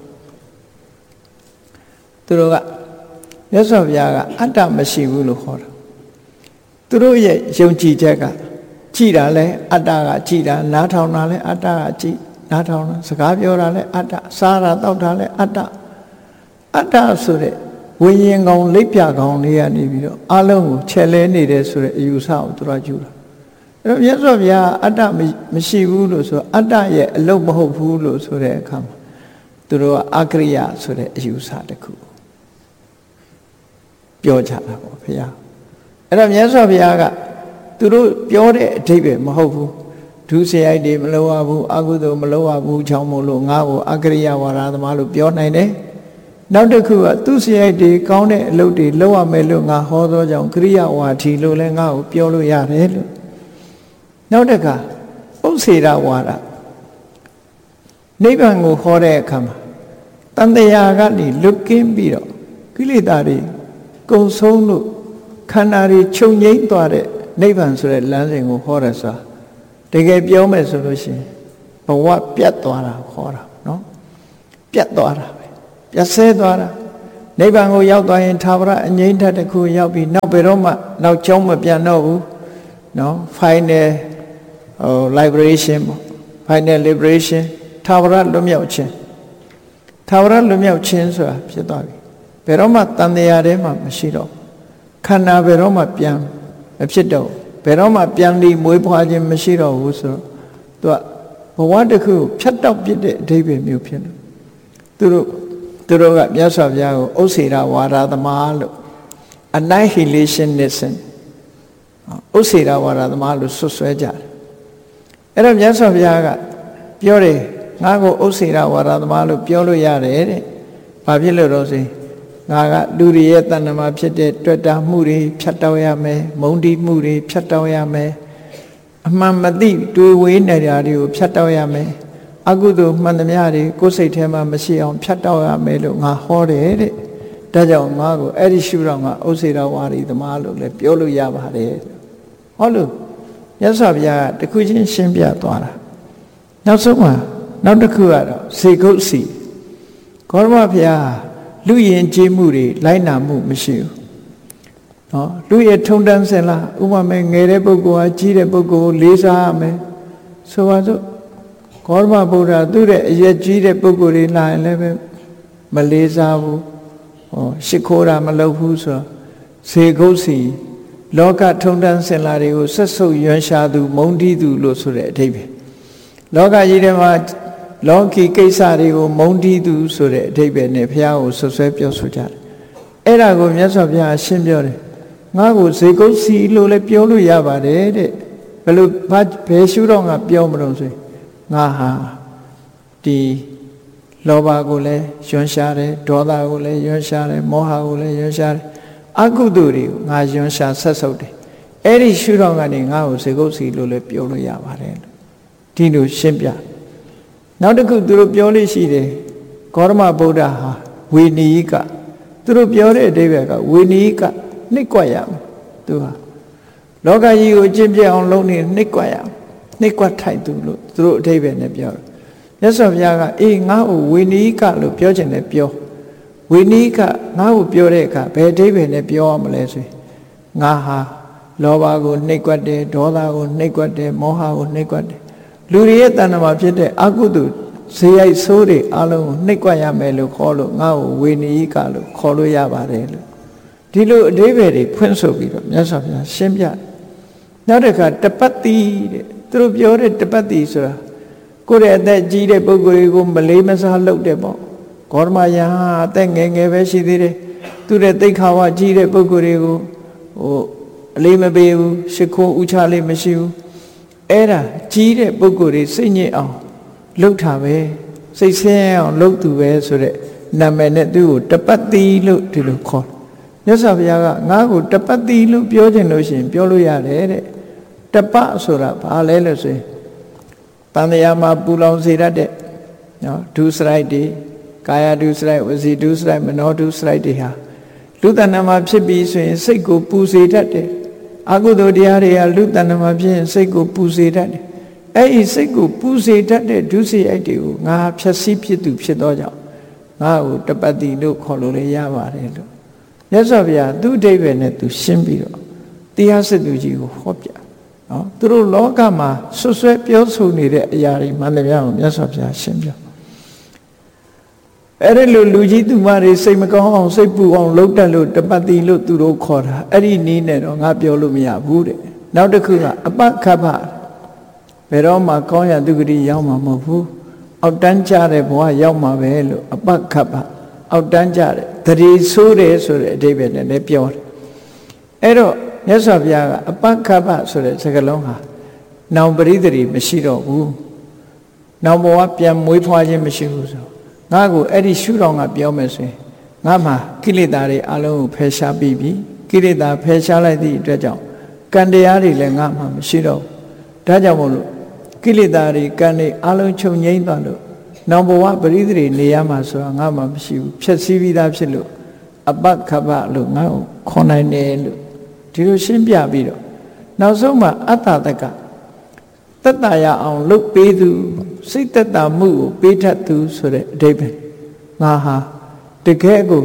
သူတို့ကမြတ်စွာဘုရားကအတ္တမရှိဘူးလို့ခေါ်တာသူတို့ရဲ့ယုံကြည်ချက်ကကြည်တာလဲအတ္တကကြည်တာနားထောင်တာလဲအတ္တကကြည်နားထောင်တာစကားပြောတာလဲအတ္တစားတာတောက်တာလဲအတ္တဆိုတဲ့ဝိညာဉ်ကောင်လက်ပြကောင်လေးကနေပြီးတော့အလုံးကိုချက်လဲနေတယ်ဆိုတဲ့အယူဆကိုသူတို့ယူတာအဲ့တော့မြတ်စွာဘုရားအတ္တမရှိဘူးလို့ဆိုအတ္တရဲ့အလုံးမဟုတ်ဘူးလို့ဆိုတဲ့အခါမှာသူတို့ကအကရိယဆိုတဲ့အယူဆတစ်ခုပြောကြတာပေါ့ဘုရားအဲ့တော့မြတ်စွာဘုရားကသူတို့ပြောတဲ့အဓိပ္ပာယ်မဟုတ်ဘူးဒုစရိုက်တွေမလုပ်ရဘူးအကုသိုလ်မလုပ်ရဘူးချောင်းမို့လို့ငါ့ကိုအကရိယဝါဒသမားလို့ပြောနိုင်တယ်နောက်တစ်ခုကသူစရိုက်တွေကောင်းတဲ့အလုပ်တွေလုပ်ရမယ်လို့ငါဟောသောကြောင့်ကရိယဝါဒီလို့လည်းငါ့ကိုပြောလို့ရတယ်လို့နောက်တစ်ခါဥစ္စေရဝါဒနိဗ္ဗာန်ကိုဟောတဲ့အခါမှာတန်တရားကနေလွတ်ကင်းပြီးတော့ကိလေသာတွေကုန်ဆုံးလို့ခန္ဓာတွေချုပ်ငြိမ်းသွားတဲ့နိဗ္ဗာန်ဆိုတဲ့လမ်းစဉ်ကိုဟောရဆိုတာတကယ်ပြောမယ်ဆိုလို့ရှိရင်ဘဝပြတ်သွားတာဟောတာနော်ပြတ်သွားတာပဲပြတ်ဆဲသွားတာနိဗ္ဗာန်ကိုရောက်သွားရင်သာဝရအငြိမ်းထတစ်ခုရောက်ပြီးနောက်ဘယ်တော့မှနောက်ကြောင်းမပြန်တော့ဘူးနော် final liberation final liberation သာဝရလွတ်မြောက်ခြင်းသာဝရလွတ်မြောက်ခြင်းဆိုတာဖြစ်သွားပြီဘယ်တော့မှတန်တရားထဲမှာမရှိတော့ခန္ဓာဘယ်တော့မှပြန်မဖြစ်တော့ဘယ်တော့မှပြန်ပြီးမွေးဖွားခြင်းမရှိတော့ဘူးဆိုတော့သူကဘဝတစ်ခုဖြတ်တောက်ပြစ်တဲ့အဓိပ္ပာယ်မျိုးဖြစ်တယ်သူတို့ကမြတ်စွာဘုရားကိုဥစ္စေရဝါဒသမားလို့ annihilationism ဥစ္စေရဝါဒသမားလို့ဆွဆွဲကြတယ်အဲ့တော့မြတ်စွာဘုရားကပြောတယ်ငါ့ကိုဥစ္စေရဝါဒသမားလို့ပြောလို့ရတယ်တဲ့ဘာဖြစ်လို့တော့ဆိုငါကလူတွေရဲ့တဏ္ဍမှာဖြစ်တဲ့တွေ့တာမှုတွေဖြတ်တောက်ရမယ်မုန်းတီးမှုတွေဖြတ်တောက်ရမယ်အမှန်မသိတွေ့ဝေးနေတာတွေကိုဖြတ်တောက်ရမယ်အကုသိုလ်မှန်သမျှတွေကိုယ်စိတ်ထဲမှာမရှိအောင်ဖြတ်တောက်ရမယ်လို့ငါဟောတယ်တဲ့ဒါကြောင့်ငါကိုအဲ့ဒီရှုတော့ငါဥစ္စေရဝါဒီသမားလို့လည်းပြောလို့ရပါတယ်ဟောလို့မြတ်စွာဘုရားကတခုချင်းရှင်းပြသွားတာနောက်ဆုံးမှာနောက်တစ်ခုကတော့စေကုတ်စီဂေါရမဘုရားလူယဉ်ကျေးမှုတွေလိုက်နာမှုမရှိဘူးနော်လူရဲ့ထုံတန်းစင်လားဥပမာငယ်တဲ့ပုဂ္ဂိုလ်ဟာကြီးတဲ့ပုဂ္ဂိုလ်ကိုလေးစားရမယ်ဆိုပါစို့ဂေါရမဗုဒ္ဓသူ့ရဲ့အရက်ကြီးတဲ့ပုဂ္ဂိုလ်တွေလာရင်လည်းပဲမလေးစားဘူးရှ िख ိုးတာမလုပ်ဘူးဆိုတော့ဇေကုတ်စီလောကထုံတန်းစင်လာတွေကိုဆက်ဆုပ်ရွံရှာသူမုန်းတီးသူလို့ဆိုတဲ့အဓိပ္ပာယ်လောကကြီးထဲမှာလောကီကိစ္စတွေကိုမုန်းတီးသူဆိုတဲ့အဓိပ္ပာယ်နဲ့ဘုရားကိုဆွဆွဲပြောဆိုကြတယ်အဲ့ဒါကိုမြတ်စွာဘုရားရှင်းပြောတယ်ငါ့ကိုဇေကုတ်စီလို့လည်းပြောလို့ရပါတယ်တဲ့ဘယ်လိုဘယ်ရှုတော့ငါပြောမလို့ဆိုငါဟာဒီလောဘကိုလည်းယွန်းရှားတယ်ဒေါသကိုလည်းယွန်းရှားတယ်မောဟကိုလည်းယွန်းရှားတယ်အကုသိုလ်တွေကိုငါယွန်းရှားဆက်ဆုပ်တယ်အဲ့ဒီရှုတော့ကနေငါ့ကိုဇေကုတ်စီလို့လည်းပြောလို့ရပါတယ်ဒီလိုရှင်းပြနောက်တစ်ခုသူတို့ပြောလို့ရှိတယ်ဂေါရမဗုဒ္ဓဟာဝေနီကသူတို့ပြောတဲ့အဓိပ္ပာယ်ကဝေနီကနှိပ်ကွက်ရမယ်သူဟာလောကကြီးကိုကျင့်ပြအောင်လုပ်နေနှိပ်ကွက်ရနှိပ်ကွက်ထိုက်သူလို့သူတို့အဓိပ္ပာယ်နဲ့ပြောတယ်မြတ်စွာဘုရားကအေးငါ့ကိုဝေနီကလို့ပြောချင်တယ်ပြောဝေနီကငါ့ကိုပြောတဲ့အခါဘယ်အဓိပ္ပာယ်နဲ့ပြောရမလဲဆိုရင်ငါဟာလောဘကိုနှိပ်ကွက်တယ်ဒေါသကိုနှိပ်ကွက်တယ်မောဟကိုနှိပ်ကွက်တယ်လူတွေရဲ့တဏ္ဍမှာဖြစ်တဲ့အကုသိုလ်ဇေယိုက်ဆိုးတွေအလုံးကိုနှိပ်ကွက်ရမယ်လို့ခေါ်လို့ငါ့ကိုဝေနီကလို့ခေါ်လို့ရပါတယ်လို့ဒီလိုအဓိပ္ပာယ်တွေဖွင့်ဆိုပြီးတော့မြတ်စွာဘုရားရှင်းပြနောက်တစ်ခါတပတ်တိတဲ့သူတို့ပြောတဲ့တပတ်တိဆိုတာကိုယ့်ရဲ့အသက်ကြီးတဲ့ပုဂ္ဂိုလ်တွေကိုမလေးမစားလုပ်တယ်ပေါ့ဂေါရမယဟန်အသက်ငယ်ငယ်ပဲရှိသေးတယ်သူတဲ့သိက္ခာဝကြီးတဲ့ပုဂ္ဂိုလ်တွေကိုအလေးမပေးဘူးရှ िख ိုးဥချလေးမရှိဘူးအဲ့ဒါကြီးတဲ့ပုဂ္ဂိုလ်တွေစိတ်ညစ်အောင်လှုပ်တာပဲစိတ်ဆင်းရဲအောင်လှုပ်သူပဲဆိုတဲ့နာမည်နဲ့သူ့ကိုတပတ်တိလို့ဒီလိုခေါ်မြတ်စွာဘုရားကငါ့ကိုတပတ်တိလို့ပြောချင်လို့ရှိရင်ပြောလို့ရတယ်တဲ့တပတ်ဆိုတာဘာလဲလို့ဆိုရင်တန်တရားမှာပူလောင်စေတတ်တဲ့နော်ဒုစရိုက်တွေကာယဒုစရိုက်ဝစီဒုစရိုက်မနောဒုစရိုက်တွေဟာလူတဏ္ဍမှာဖြစ်ပြီးဆိုရင်စိတ်ကိုပူစေတတ်တယ်အကုသိုလ်တရားတွေကလူတဏ္ဍမှာဖြစ်ရင်စိတ်ကိုပူစေတတ်တယ်အဲ့ဒီစိတ်ကိုပူစေတတ်တဲ့ဒုစရိုက်တွေကိုငါဖြည့်ဆည်းဖြစ်သူဖြစ်သောကြောင့်ငါ့ကိုတပတ်တိလို့ခေါ်လို့လည်းရပါတယ်လို့မြတ်စွာဘုရားသူ့အဓိပ္ပာယ်နဲ့သူရှင်းပြီးတော့တရားစစ်သူကြီးကိုဟောပြနော်သူတို့လောကမှာဆွဆွဲပြောဆိုနေတဲ့အရာတွေမှန်တယ်များကိုမြတ်စွာဘုရားရှင်းပြအဲ့ဒီလိုလူကြီးသူမတွေစိတ်မကောင်းအောင်စိတ်ပူအောင်လုပ်တတ်လို့တပတ်တိလို့သူတို့ခေါ်တာအဲ့ဒီနည်းနဲ့တော့ငါပြောလို့မရဘူးတဲ့နောက်တစ်ခုကအပခပ္ပဘယ်တော့မှကောင်းရသူဂတိရောက်မှာမဟုတ်ဘူးအောက်တန်းကြတဲ့ဘဝရောက်မှာပဲလို့အပခပ္ပအောက်တန်းကြတဲ့တတိဆိုးတယ်ဆိုတဲ့အဓိပ္ပာယ်နဲ့လည်းပြောတယ်အဲ့တော့မြတ်စွာဘုရားကအပခပ္ပဆိုတဲ့စကားလုံးဟာနောင်ပရိသေမရှိတော့ဘူးနောင်ဘဝပြန်မွေးဖွားခြင်းမရှိဘူးဆိုငါ့ကိုအဲ့ဒီရှုတော်ကပြောမယ်ဆိုရင်ငါမှာကိလေသာတွေအလုံးကိုဖယ်ရှားပြီးပြီကိလေသာဖယ်ရှားလိုက်သည့်အတွက်ကြောင့်ကံတရားတွေလည်းငါမှာမရှိတော့ဘူးဒါကြောင့်မို့လို့ကိလေသာတွေကံတွေအလုံးချုပ်ငြိမ်းသွားလို့နောင်ဘဝပရိသေနေရမှာဆိုတာငါမှာမရှိဘူးဖြည့်ဆည်းပြီးသားဖြစ်လို့အပခပ္ပလို့ငါ့ကိုခေါ်နိုင်တယ်လို့ဒီလိုရှင်းပြပြီးတော့နောက်ဆုံးမှာအတ္တတကသက်သာရအောင်လုပ်ပေးသူစိတ်သက်သာမှုကိုပေးတတ်သူဆိုတဲ့အဓိပ္ပာယ်ငါဟာတကယ်ကို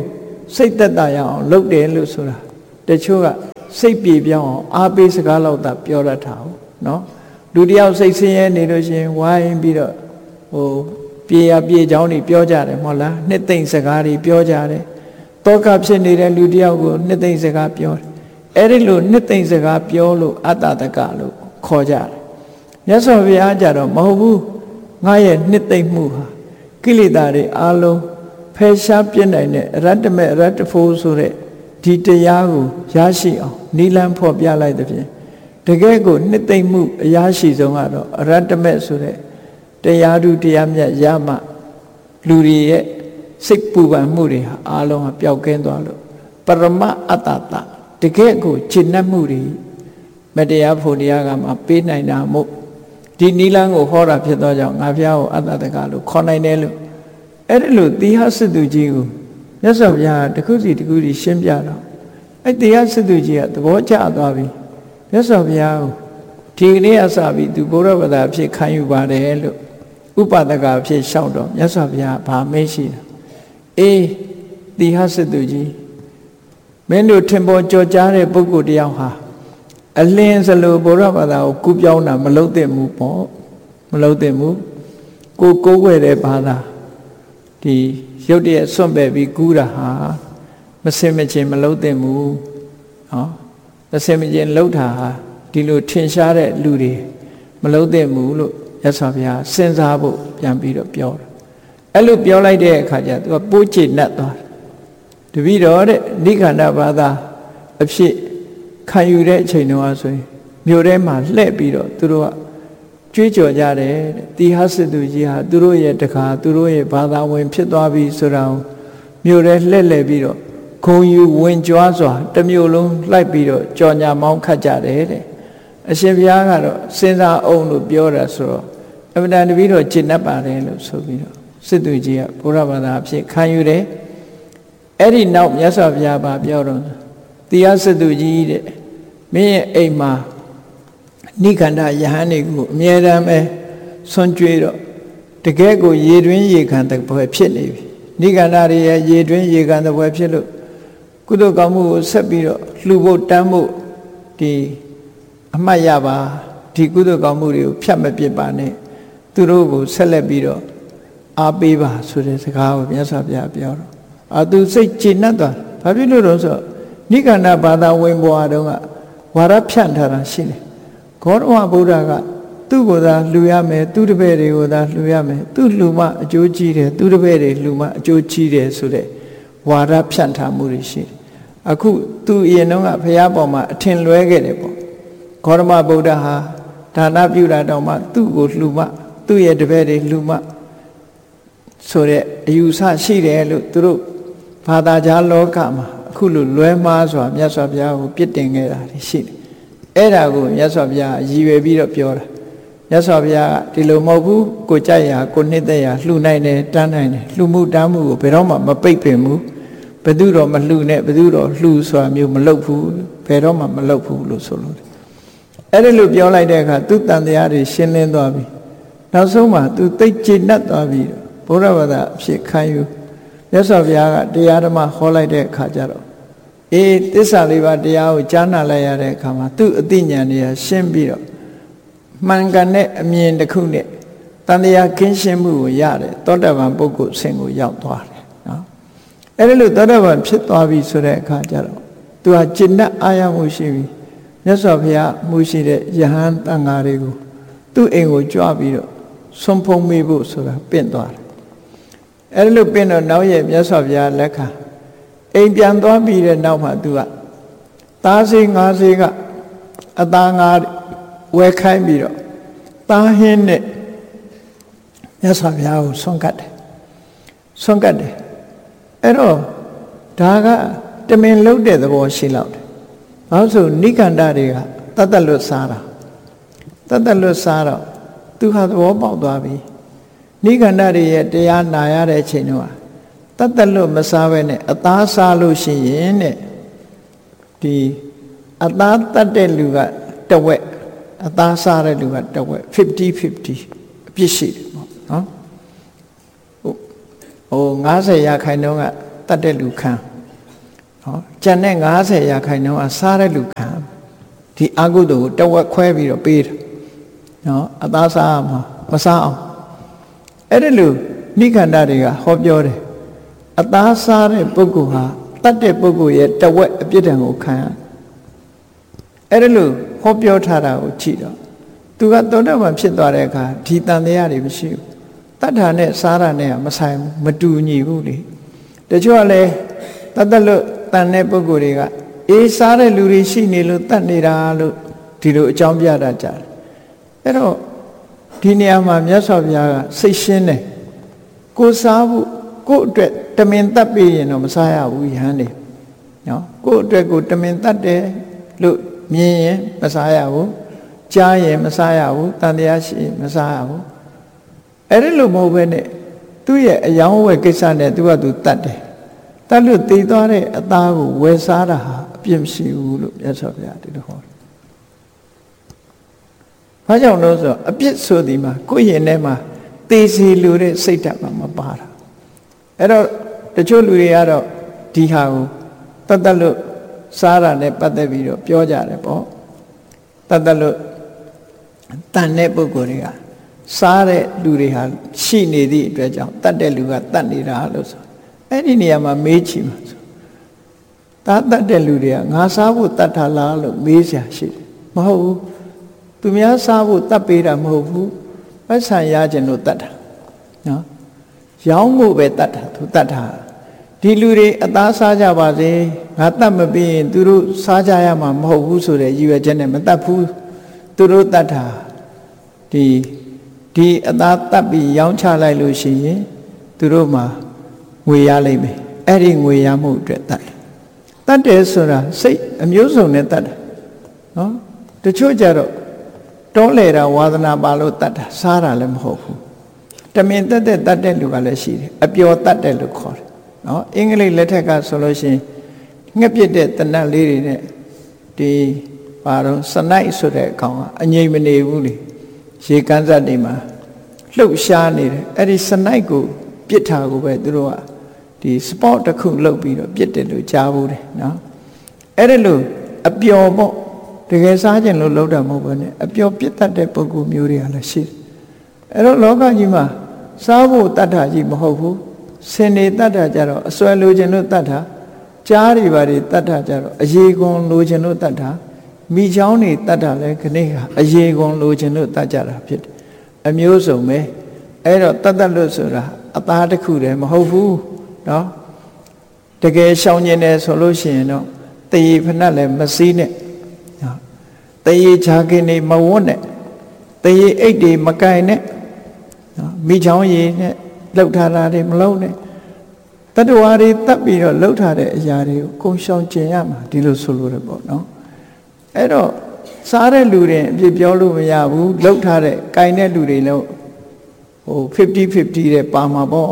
စိတ်သက်သာရအောင်လုပ်တယ်လို့ဆိုတာတချို့ကစိတ်ပြေပြောင်းအောင်အားပေးစကားလောက်သာပြောတတ်တာဟုတ်နော်လူတယောက်စိတ်ဆင်းရဲနေလို့ရှိရင်ဝိုင်းပြီးတော့ပြေရပြေချောင်းတွေပြောကြတယ်မဟုတ်လားနှစ်သိမ့်စကားတွေပြောကြတယ်တောကဖြစ်နေတဲ့လူတယောက်ကိုနှစ်သိမ့်စကားပြောတယ်အဲ့ဒီလိုနှစ်သိမ့်စကားပြောလို့အတ္တတကလို့ခေါ်ကြတယ်မြတ်စွာဘုရားကြတော့မဟုတ်ဘူးငါရဲ့နှစ်သိမ့်မှုဟာကိလေသာတွေအလုံးဖယ်ရှားပြစ်နိုင်တဲ့အရတ္တမေအရတ္တဖို့ဆိုတဲ့ဒီတရားကိုရရှိအောင်နိလန်းဖော်ပြလိုက်တဲ့ဖြင့်တကယ်ကိုနှစ်သိမ့်မှုအရာရှိဆုံးကတော့အရတ္တမေဆိုတဲ့တရားဓုတရားမြတ်ရမှလူတွေရဲ့စိတ်ပူပန်မှုတွေဟာအလုံးဟာပျောက်ကင်းသွားလို့ပရမအတ္တတတကယ်ကိုရှင်းနှက်မှုတွေမတရားဖို့တရားကမှပေးနိုင်တာမို့ဒီနိလန်းကိုဟောတာဖြစ်သောကြောင့်ငါဖျားကိုအတ္တတကလို့ခေါ်နိုင်တယ်လို့အဲ့ဒီလိုသီဟစစ်သူကြီးကိုမြတ်စွာဘုရားတခုစီတခုစီရှင်းပြတော့အဲ့သီဟစစ်သူကြီးကသဘောကျသွားပြီမြတ်စွာဘုရားကိုဒီကနေ့အစပြီးသူဘုရားဘာသာဖြစ်ခံယူပါတယ်လို့ဥပဒကအဖြစ်လျှောက်တော့မြတ်စွာဘုရားဗာမေးရှိတာအေးသီဟစစ်သူကြီးမင်းတို့ထင်ပေါ်ကြော်ကြားတဲ့ပုဂ္ဂိုလ်တယောက်ဟာအလင်းစလိုဘုရားဘာသာကိုကူးပြောင်းတာမလုပ်သင့်ဘူးပေါ့မလုပ်သင့်ဘူးကိုးကွယ်တဲ့ဘာသာဒီရုပ်တရက်စွန့်ပယ်ပြီးကူးတာဟာမစင်မချင်းမလုပ်သင့်ဘူးနော်မစင်မချင်းလှုပ်တာဟာဒီလိုထင်ရှားတဲ့လူတွေမလုပ်သင့်ဘူးလို့ရသော်ဗျာစဉ်းစားဖို့ပြန်ပြီးတော့ပြောတယ်အဲ့လိုပြောလိုက်တဲ့အခါကျသူကပိုးချေနှက်သွားတယ်တပည့်တော်တဲ့နိခန္ဓဘာသာအဖြစ်ခံယူတဲ့အချိန်တုန်းကဆိုရင်မြို့ထဲမှာလှည့်ပြီးတော့သူတို့ကကြွေးကြော်ကြတယ်တိဟစစ်သူကြီးဟာသူတို့ရဲ့တခါသူတို့ရဲ့ဘာသာဝင်ဖြစ်သွားပြီဆိုတာကိုမြို့ထဲလှည့်လည်ပြီးတော့ဂုံယူဝင်ကြွားစွာတစ်မြို့လုံးလိုက်ပြီးတော့ကြော်ညာမောင်းခတ်ကြတယ်တဲ့အရှင်ဘုရားကတော့စဉ်းစားအောင်လို့ပြောတာဆိုတော့အမှန်တန်တပည့်တော်ကျင့်တတ်ပါတယ်လို့ဆိုပြီးတော့စစ်သူကြီးကဘုရားဘာသာအဖြစ်ခံယူတယ်အဲ့ဒီနောက်မြတ်စွာဘုရားပြောတော့တိဟစစ်သူကြီးတဲ့မင်းရဲ့အိမ်မှာနိခန္ဓယဟန်တွေကိုအမြဲတမ်းပဲဆွန့်ကြွေးတော့တကယ်ကိုရေတွင်းရေခံတဲ့ဘွယ်ဖြစ်နေပြီနိခန္ဓတွေရဲ့ရေတွင်းရေခံတဲ့ဘွယ်ဖြစ်လို့ကုသိုလ်ကောင်းမှုကိုဆက်ပြီးတော့လှူဖို့တန်းဖို့ဒီအမှတ်ရပါဒီကုသိုလ်ကောင်းမှုတွေကိုဖြတ်မပစ်ပါနဲ့သူတို့ကိုဆက်လက်ပြီးတော့အားပေးပါဆိုတဲ့စကားကိုမြတ်စွာဘုရားပြောတော့သူစိတ်ကျေနပ်သွားဘာဖြစ်လို့လဲဆိုတော့နိခန္ဓဘာသာဝင်ဘွားတုန်းကဝါရဖြန့်ထားတာရှိတယ်ဂေါတမဗုဒ္ဓကသူ့ကိုယ်သာလှူရမယ်သူတပည့်တွေကိုသာလှူရမယ်သူလှူမှအကျိုးကြီးတယ်သူတပည့်တွေလှူမှအကျိုးကြီးတယ်ဆိုတဲ့ဝါဒဖြန့်ထားမှုတွေရှိတယ်အခုသူအရင်တုန်းကဘုရားပေါ်မှာအထင်လွဲခဲ့တယ်ပေါ့ဂေါတမဗုဒ္ဓဟာဒါနပြုတာတောင်မှသူ့ကိုလှူမှသူ့ရဲ့တပည့်တွေလှူမှဆိုတဲ့အယူဆရှိတယ်လို့သူတို့ဘာသာကြားလောကမှာအခုလိုလွဲမှားစွာမြတ်စွာဘုရားကိုပြစ်တင်ခဲ့တာရှိတယ်အဲ့ဒါကိုမြတ်စွာဘုရားရည်ရွယ်ပြီးတော့ပြောတာမြတ်စွာဘုရားကဒီလိုမဟုတ်ဘူးကိုကြိုက်ရာကိုနှစ်သက်ရာလှူနိုင်တယ်တန်းနိုင်တယ်လှူမှုတန်းမှုကိုဘယ်တော့မှမပိတ်ပင်ဘူးဘယ်သူတော့မလှူနဲ့ဘယ်သူတော့လှူဆိုတာမျိုးမလုပ်ဘူးဘယ်တော့မှမလုပ်ဘူးလို့ဆိုလို့အဲ့ဒီလိုပြောလိုက်တဲ့အခါသူတန်တရားတွေရှင်းလင်းသွားပြီနောက်ဆုံးမှာသူသိကျေနပ်သွားပြီဘုရားဘာသာအဖြစ်ခံယူမြတ်စွာဘုရားကတရားဓမ္မဟောလိုက်တဲ့အခါကျတော့အေးသစ္စာလေးပါးတရားကိုကြားနာလိုက်ရတဲ့အခါမှာသူ့အသိဉာဏ်တွေကရှင်းပြီးတော့မှန်ကန်တဲ့အမြင်တစ်ခုနဲ့တန်တရားကင်းရှင်းမှုကိုရတယ်သောတာပန်ပုဂ္ဂိုလ်ဆင့်ကိုရောက်သွားတယ်နော်အဲ့ဒါလို့သောတာပန်ဖြစ်သွားပြီဆိုတဲ့အခါကျတော့သူဟာจิตနဲ့အာရမှုရှိပြီမြတ်စွာဘုရားမှုရှိတဲ့ယဟန်တန်ဃာတွေကိုသူ့အိမ်ကိုကြွပြီးတော့ဆွန်ဖုံးမိဖို့ဆိုတာပင့်သွားတယ်အဲ့ဒါလို့ပင့်တော့နောက်ရဲ့မြတ်စွာဘုရားလက်ခံအိမ်ပြန်သွားပြီးတဲ့နောက်မှာသူကသားစေးငါးစေးကအသားငါးဝဲခိုင်းပြီးတော့သားဟင်းနဲ့မြတ်စွာဘုရားကိုဆွန့်ကတ်တယ်အဲ့တော့ဒါကတမင်လှုပ်တဲ့သဘောရှိလောက်တယ်ဘာလို့ဆိုနိခန္ဓတွေကတတ်လွတ်စားတာတတ်လွတ်စားတော့သူဟာသဘောပေါက်သွားပြီနိခန္ဓတွေရဲ့တရားနာရတဲ့အချိန်တော့တတ်လွတ်မစားပဲနဲ့အသားစားလို့ရှိရင်တဲ့ဒီအသားတတ်တဲ့လူကတဝက်အသားစားတဲ့လူကတဝက်50-50အပြစ်ရှိတယ်ပေါ့နော်ဟို90%ကတတ်တဲ့လူခံနော်ကျန်တဲ့90ရာခိုင်နှုန်းကစားတဲ့လူခံဒီအကုသိုလ်ကိုတဝက်ခွဲပြီးတော့ပေးတယ်နော်အသားစားမှာမစားအောင်အဲ့ဒီလိုနိခန္ဓတွေကဟောပြောတယ်အသားစားတဲ့ပုဂ္ဂိုလ်ဟာတတ်တဲ့ပုဂ္ဂိုလ်ရဲ့တဝက်အပြစ်ဒဏ်ကိုခံရအဲ့ဒီလိုဟောပြောထားတာကိုကြည့်တော့သူကသောတာပန်ဖြစ်သွားတဲ့အခါဒီတန်တရားတွေမရှိဘူးတတ်တာနဲ့စားတာနဲ့မဆိုင်ဘူးမတူညီဘူးလေတချို့ကလည်းတတ်လို့တန်တဲ့ပုဂ္ဂိုလ်တွေကအေးစားတဲ့လူတွေရှိနေလို့တတ်နေတာလို့ဒီလိုအကြောင်းပြတာကြတယ်အဲ့တော့ဒီနေရာမှာမြတ်စွာဘုရားကစိတ်ရှင်းတယ်ကိုစားဖို့ကိုအတွက်တမင်တတ်ပြီးရင်တော့မစားရဘူးယဟန်နေနော်ကိုအတွက်ကိုတမင်တတ်တယ်လို့မြင်ရင်မစားရဘူးကြားရင်မစားရဘူးတန်တရားရှိရင်မစားရဘူးအဲ့ဒီလိုမဟုတ်ဘဲနဲ့သူ့ရဲ့အယောင်းဝယ်ကိစ္စနဲ့သူကသူတတ်တယ်တတ်လို့တည်သွားတဲ့အသားကိုဝယ်စားတာဟာအပြစ်မရှိဘူးလို့မြတ်စွာဘုရားဒီလိုဟောတယ်။ဘာကြောင့်လို့ဆိုအပြစ်ဆိုဒီမှာကိုယ့်ရင်ထဲမှာသေစီလိုတဲ့စိတ်ဓာတ်မှမပါတာ။အဲ့တော့တချို့လူတွေကတော့ဒီဟာကိုတတ်လို့စားတာနဲ့ပတ်သက်ပြီးတော့ပြောကြတယ်ပေါ့။တတ်လို့တန်တဲ့ပုဂ္ဂိုလ်တွေကစားတဲ့လူတွေဟာရှိနေသည့်အတွက်ကြောင့်တတ်တဲ့လူကတတ်နေတာလို့ဆိုအဲ့ဒီနေရာမှာမေးချင်မှာဆိုဒါတတ်တဲ့လူတွေကငါစားဖို့တတ်တာလားလို့မေးစရာရှိတယ်မဟုတ်ဘူးသူများစားဖို့တတ်ပေးတာမဟုတ်ဘူးပတ်ဆံရခြင်းလို့တတ်တာနော်ရောင်းဖို့ပဲတတ်တာသူတတ်တာဒီလူတွေအသားစားကြပါစေငါတတ်မပြီးရင်သူတို့စားကြရမှာမဟုတ်ဘူးဆိုတဲ့ရည်ရွယ်ချက်နဲ့မတတ်ဘူးသူတို့တတ်တာဒီအသားတတ်ပြီးရောင်းချလိုက်လို့ရှိရင်သူတို့မှာငွေရလိမ့်မယ်အဲ့ဒီငွေရမှုအတွက်တတ်တယ်ဆိုတာစိတ်အမျိုးစုံနဲ့တတ်တယ်နော်တချို့ကြတော့တောလေတာဝါသနာပါလို့တတ်တာစားတာလည်းမဟုတ်ဘူးတမင်တတ်တဲ့လူကလည်းရှိတယ်အပျော်တတ်တယ်လို့ခေါ်တယ်နော်အင်္ဂလိပ်လက်ထက်ကဆိုလို့ရှိရင်ငှက်ပြစ်တဲ့တနတ်လေးတွေနဲ့ဒီဘာတော့စနိုက်ဆိုတဲ့အကောင်ကအငြိမ်မနေဘူးလေရေကန်းစက်တွေမှာလှုပ်ရှားနေတယ်အဲ့ဒီစနိုက်ကိုပြစ်တာကိုပဲသူတို့ကဒီ sport တစ်ခုလုပ်ပြီးတော့ပြစ်တယ်လို့ကြားဘူးတယ်နော်အဲ့ဒါလို့အပျော်ပေါ့တကယ်စားခြင်းလို့လုပ်တာမဟုတ်ဘူးနဲ့အပျော်ပြစ်တတ်တဲ့ပုဂ္ဂိုလ်မျိုးတွေကလည်းရှိတယ်အဲ့တော့လောကကြီးမှာစားဖို့တတ်တာကြီးမဟုတ်ဘူးစင်နေတတ်တာကြတော့အစွဲလိုခြင်းလို့တတ်တာကြားတွေပါတွေတတ်တာကြတော့အရေကွန်လိုခြင်းလို့တတ်တာမိချောင်းတွေတတ်တာလဲခဏကအရေကွန်လိုခြင်းလို့တတ်ကြတာဖြစ်တယ်အမျိုးစုံပဲအဲ့တော့တတ်လို့ဆိုတာအသားတစ်ခုတည်းမဟုတ်ဘူးနော်တကယ်ရှောင်ကျင်တယ်ဆိုလို့ရှိရင်တော့တရေဖနက်လည်းမစည်းနဲ့နော်တရေခြာကင်းနေမဝတ်နဲ့တရေအိတ်တွေမကင်နဲ့နော်မိချောင်းရည်နဲ့လှုပ်ထားတာတွေမလုံးနဲ့တတ္တဝါတွေတတ်ပြီးတော့လှုပ်ထားတဲ့အရာတွေကိုကိုယ်ရှောင်ကျင်ရမှာဒီလိုဆိုလို့ရပေါ့နော်အဲ့တော့စားတဲ့လူတွေအပြစ်ပြောလို့မရဘူးလှုပ်ထားတဲ့ကင်တဲ့လူတွေလည်းဟို50-50တဲ့ပါမှာပေါ့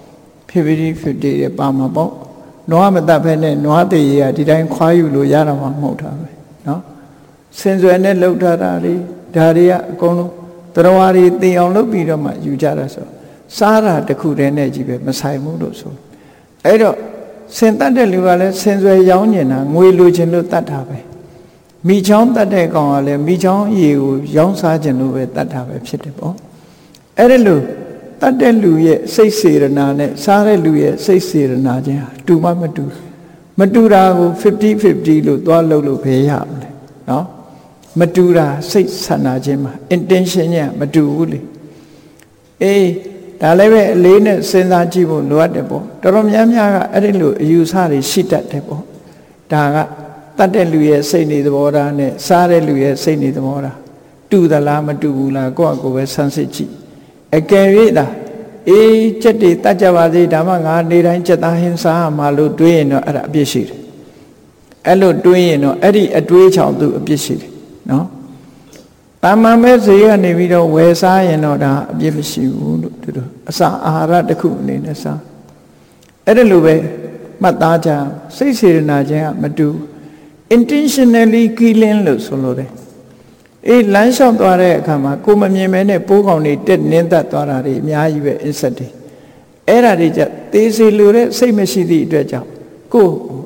50-50တဲ့ပါမှာပေါ့နွားမတတ်ဖဲနဲ့နွားတရေကဒီတိုင်းခွာယူလို့ရတာမှမဟုတ်တာပဲနော်စင်စွယ်နဲ့လှုပ်ထားတာတွေဒါတွေကအကုန်လုံးတရားတွေသိအောင်လုပ်ပြီးတော့မှယူကြတာဆိုစားတာတစ်ခုတည်းနဲ့ကြီးပဲမဆိုင်ဘူးလို့ဆိုအဲ့တော့စင်တတ်တဲ့လူကလည်းစင်စွယ်ရောင်းနေတာငွေလိုချင်လို့တတ်တာပဲမိချောင်းတတ်တဲ့ကောင်ကလည်းမိချောင်းရေကိုရောင်းစားခြင်းလို့ပဲတတ်တာပဲဖြစ်တယ်ပေါ့အဲ့ဒါလို့တတ်တဲ့လူရဲ့စိတ်စေရနာနဲ့စားတဲ့လူရဲ့စိတ်စေရနာချင်းဟာတူမှမတူတာကို50-50လို့သွားလုပ်လို့ဘယ်ရမလဲနော်မတူတာစိတ်ဆန္ဒချင်းမှာ intention ညမတူဘူးလေအေးဒါလည်းပဲအလေးနဲ့စဉ်းစားကြည့်ဖို့လိုအပ်တယ်ပေါ့တော်တော်များများကအဲ့ဒီလိုအယူဆတွေရှိတတ်တယ်ပေါ့ဒါကတတ်တဲ့လူရဲ့စိတ်နေသဘောထားနဲ့စားတဲ့လူရဲ့စိတ်နေသဘောထားတူသလားမတူဘူးလားကိုယ့်အကိုပဲဆန်းစစ်ကြည့်အကယ်၍သာအေးစက်တွေတတ်ကြပါစေဒါမှငါနေတိုင်းစက်သားဟင်းစားမှလို့တွေးရင်တော့အဲ့ဒါအပြစ်ရှိတယ်အဲ့လိုတွေးရင်တော့အဲ့ဒီအတွေးချောင်သူအပြစ်ရှိတယ်နော်တာမန်ပဲဈေးကနေပြီးတော့ဝယ်စားရင်တော့ဒါအပြစ်မရှိဘူးလို့သူတို့အစာအာဟာရတစ်ခုအနေနဲ့စားအဲ့ဒါလိုပဲမှတ်သားကြစိတ်စေတနာခြင်းကမတူ intentionally killing လို့ဆိုလို့တယ်အေးလမ်းလျှောက်သွားတဲ့အခါမှာကိုမမြင်မဲနဲ့ပိုးကောင်တွေတက်နင်းသက်သွားတာတွေအများကြီးပဲ insect တွေအဲ့ဒါတွေကြသေးစေလိုတဲ့စိတ်မရှိသည့်အတွက်ကြောင့်ကို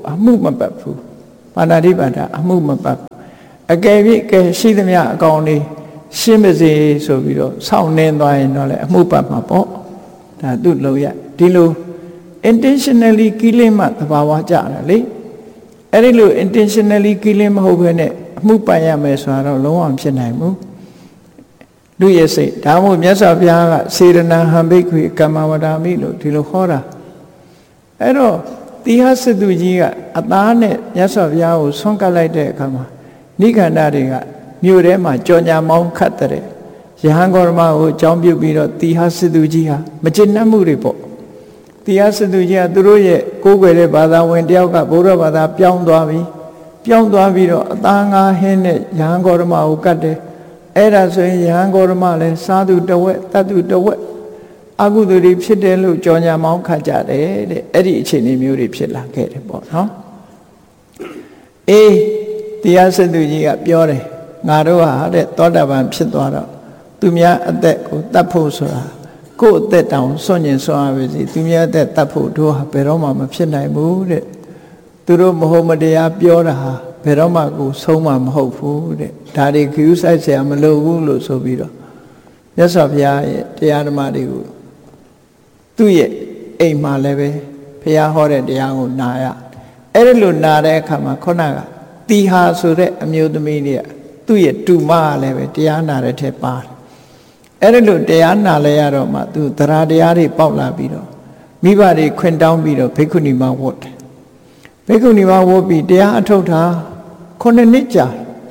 အမှုမပတ်ဘူးပါဏာတိပါဒအမှုမပတ်အကယ်၍ကဲရှိသမျှအကောင်လေးရှင်းပါစေဆိုပြီးတော့ဆောင်းနေသွားရင်တော့လေအမှုပတ်မှာပေါ့ဒါသူ့လုံရဒီလို intentionally killing မှသဘာဝကြတယ်လေအဲ့ဒီလို intentionally killing မဟုတ်ဘဲနဲ့အမှုပတ်ရမယ်ဆိုတာတော့လုံးဝမဖြစ်နိုင်ဘူးလူရဲ့စိတ်ဒါမှမဟုတ်မြတ်စွာဘုရားကစေရနာဟံဘိက္ခွေကမ္မဝဒာမိလို့ဒီလိုခေါ်တာအဲ့တော့တိဟစတုကြီးကအသားနဲ့မြတ်စွာဘုရားကိုဆွန့်ကပ်လိုက်တဲ့အခါမှာနိခန္ဓတွေကမြို့ထဲမှာကြော်ညာမောင်းခတ်တဲ့ယဟန်ဂေါရမကိုအကြောင်းပြုပြီးတော့တိဟစတုကြီးဟာမကျေနပ်မှုတွေပေါ့တိဟစတုကြီးကသူတို့ရဲ့ကိုးကွယ်တဲ့ဘာသာဝင်တယောက်ကဗုဒ္ဓဘာသာပြောင်းသွားပြီးတော့အသားငါးဟင်းနဲ့ယဟန်ဂေါရမကိုကတ်တယ်အဲ့ဒါဆိုရင်ယဟန်ဂေါရမလည်းစာသူတဝက်တတ်သူတဝက်အကုသိုလ်တွေဖြစ်တယ်လို့ကြော်ညာမောင်းခတ်ကြတယ်တဲ့အဲ့ဒီအခြေအနေမျိုးတွေဖြစ်လာခဲ့တယ်ပေါ့နော်အေးတရားစတုကြီးကပြောတယ်ငါတို့ဟာတဲ့သောတာပန်ဖြစ်သွားတော့သူများအသက်ကိုတတ်ဖို့ဆိုတာကိုယ့်အသက်တောင်စွန့်ကျင်စွန့်ရပါစေသူများအသက်တတ်ဖို့တို့ဟာဘယ်တော့မှမဖြစ်နိုင်ဘူးတဲ့သူတို့မဟုတ်မတရားပြောတာဟာဘယ်တော့မှကိုဆုံးမမဟုတ်ဘူးတဲ့ဒါတွေခရူးဆိုင်ဆရာမလိုဘူးလို့ဆိုပြီးတော့မြတ်စွာဘုရားရဲ့တရားဓမ္မတွေကိုသူ့ရဲ့အိမ်မှာလည်းပဲဘုရားဟောတဲ့တရားကိုနာရအဲ့ဒီလိုနာတဲ့အခါမှာခုနကတီဟာဆိုတဲ့အမျိုးသမီးတွေကသူ့ရဲ့တူမကလည်းပဲတရားနာတဲ့ထက်ပါတယ်အဲ့ဒီလိုတရားနာလဲရတော့မှသူသရတရားတွေပေါက်လာပြီးတော့မိဘတွေခွင်တောင်းပြီးတော့ဘိက္ခုနီမဝတ်တယ်ဘိက္ခုနီမဝတ်ပြီးတရားအထုတ်တာ9 နှစ်ကြာ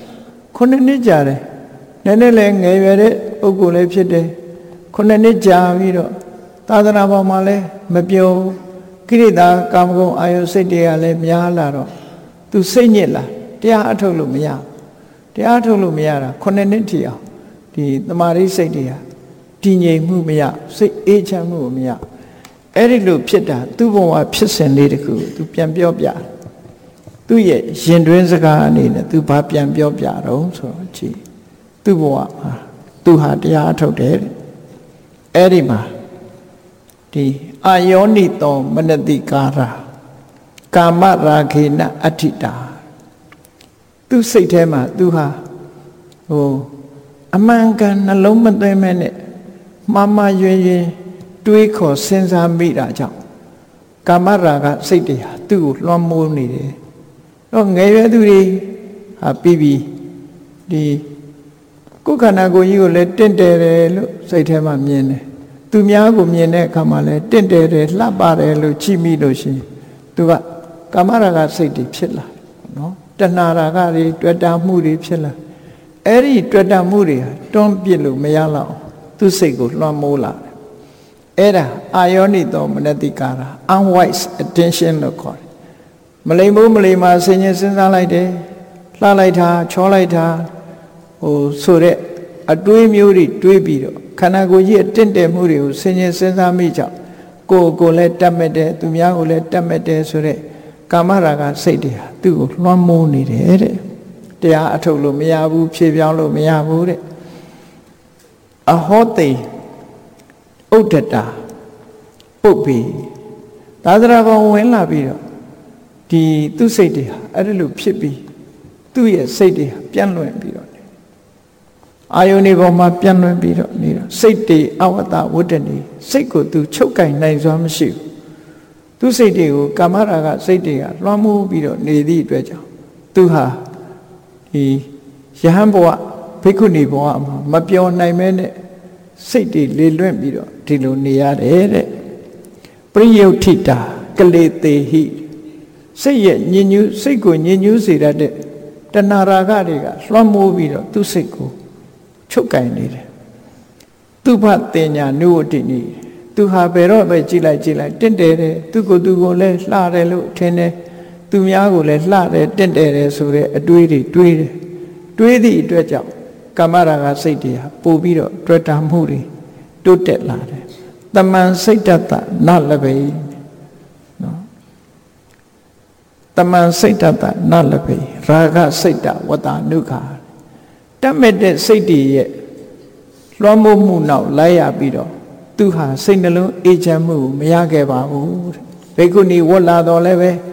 9 နှစ်ကြာတယ်နည်းနည်းလည်းငယ်ရွယ်တဲ့ပုဂ္ဂိုလ်လည်းဖြစ်တယ်9 နှစ်ကြာပြီးတော့သာသနာပေါ်မှာလည်းမပြောကိရိတာကာမဂုဏ်အာယုစိတ်တွေကလည်းများလာတော့သူစိတ်ညစ်လာတရားအထုတ်လို့မရတရားထုတ်လို့မရတာ9 နှစ်ထိအောင်ဒီတမာရိစိတ်တွေကတည်ငြိမ်မှုမရစိတ်အေးချမ်းမှုမရအဲ့ဒီလိုဖြစ်တာသူ့ဘဝဖြစ်စဉ်လေးတခုသူပြန်ပြောပြသူ့ရဲ့ရင်တွင်းစကားအနေနဲ့သူဘာပြန်ပြောပြတော့ဆိုတော့ကြည်သူ့ဘဝမှာသူဟာတရားအထုတ်တယ်အဲ့ဒီမှာဒီအာယောနိတောမနတိကာရာကာမရာခေနအဋ္ဌိတာသူစိတ်ထဲမှာသူဟာအမှန်ကန်နှလုံးမသွင်းမဲနဲ့မှားမှားယွင်းယွင်းတွေးခေါ်စဉ်းစားမိတာကြောင့်ကာမရာဂစိတ်တွေဟာသူ့ကိုလွှမ်းမိုးနေတယ်တော့ငယ်ရွယ်သူတွေဟာပြီးပြီးဒီကိုယ်ခန္ဓာကိုယ်ကြီးကိုလည်းတင့်တယ်တယ်လို့စိတ်ထဲမှာမြင်တယ်သူများကိုမြင်တဲ့အခါမှာလည်းတင့်တယ်တယ်လှပတယ်လို့ကြည့်မိလို့ရှိရင်သူကကာမရာဂစိတ်တွေဖြစ်လာနော်တဏှာရာဂတွေတွေ့တာမှုတွေဖြစ်လာအဲ့ဒီတွေ့တာမှုတွေတွန်းပြစ်လို့မရတော့သူစိတ်ကိုလွှမ်းမိုးလာတယ်အဲ့ဒါအာယောနိတောမနတိကာရာ unwise attention လို့ခေါ်တယ်မလိမ္မိုးမလိမ္မာဆင်ញင်စဉ်းစားလိုက်တယ်လှလိုက်တာချောလိုက်တာဆိုတဲ့အတွေးမျိုးတွေတွေးပြီးတော့ခန္ဓာကိုယ်ကြီးအတင့်တယ်မှုတွေကိုဆင်ញင်စဉ်းစားမိကြောင်းကိုယ်လည်းတတ်မဲ့တယ်သူများကိုလည်းတတ်မဲ့တယ်ဆိုတဲ့ကာမရာဂစိတ်တွေဟာသူ့ကိုလွှမ်းမိုးနေတယ်တဲ့တရားအထုတ်လို့မရဘူးဖြေပြောင်းလို့မရဘူးတဲ့အဟောတိဥဒ္ဒတာပုပ်ပြီးသာသနာပေါ်ဝင်လာပြီးတော့ဒီသူ့စိတ်တွေဟာအဲ့ဒါလိုဖြစ်ပြီးသူ့ရဲ့စိတ်တွေဟာပြန့်လွင့်ပြီးတော့အာယုန်ဒီပေါ်မှာပြန့်လွင့်ပြီးတော့နေတော့စိတ်တွေအဝတ္တဝတ္တနေစိတ်ကိုသူချုပ်ကင်နိုင်စွာမရှိဘူးသူစိတ်တွေကိုကာမရာဂစိတ်တွေကလွှမ်းမိုးပြီးတော့နေသည့်အတွက်ကြောင့်သူဟာဒီယဟန်ဘဝဘိက္ခုနီဘဝမှာမပြောနိုင်မဲနဲ့စိတ်တွေလေလွင့်ပြီးတော့ဒီလိုနေရတယ်တဲ့ပရိယုဋ္ဌိတာကလေတေဟိစိတ်ရဲ့ညဉ့်ညူးစိတ်ကိုညဉ့်ညူးစေတတ်တဲ့တဏှာရာဂတွေကလွှမ်းမိုးပြီးတော့သူ့စိတ်ကိုချုပ်ကင်နေတယ်သူဘတင်ညာနုဝတ္တိနိသူဟာဘယ်တော့ပဲကြည်လိုက်တင့်တယ်တယ်သူကိုလည်းလှတယ်လို့ထင်တယ်သူများကိုလည်းလှတယ်တင့်တယ်တယ်ဆိုတဲ့အတွေးတွေတွေးတယ်တွေးသည့်အတွက်ကြောင့်ကာမရာဂစိတ်တွေဟာပို့ပြီးတော့တွေ့တာမှုတွေတိုးတက်လာတယ်တမန်စိတ်တတနလဘေနော်တမန်စိတ်တတနလဘေရာဂစိတ်တဝတ္တနုခာတတ်မဲ့တဲ့စိတ်တွေရဲ့လွှမ်းမိုးမှုနောက်လိုက်ရပြီးတော့သူဟာစိတ်နှလုံးအေးချမ်းမှုမရခဲ့ပါဘူးဘိက္ခုနီဝတ်လာတော့လည်းပဲ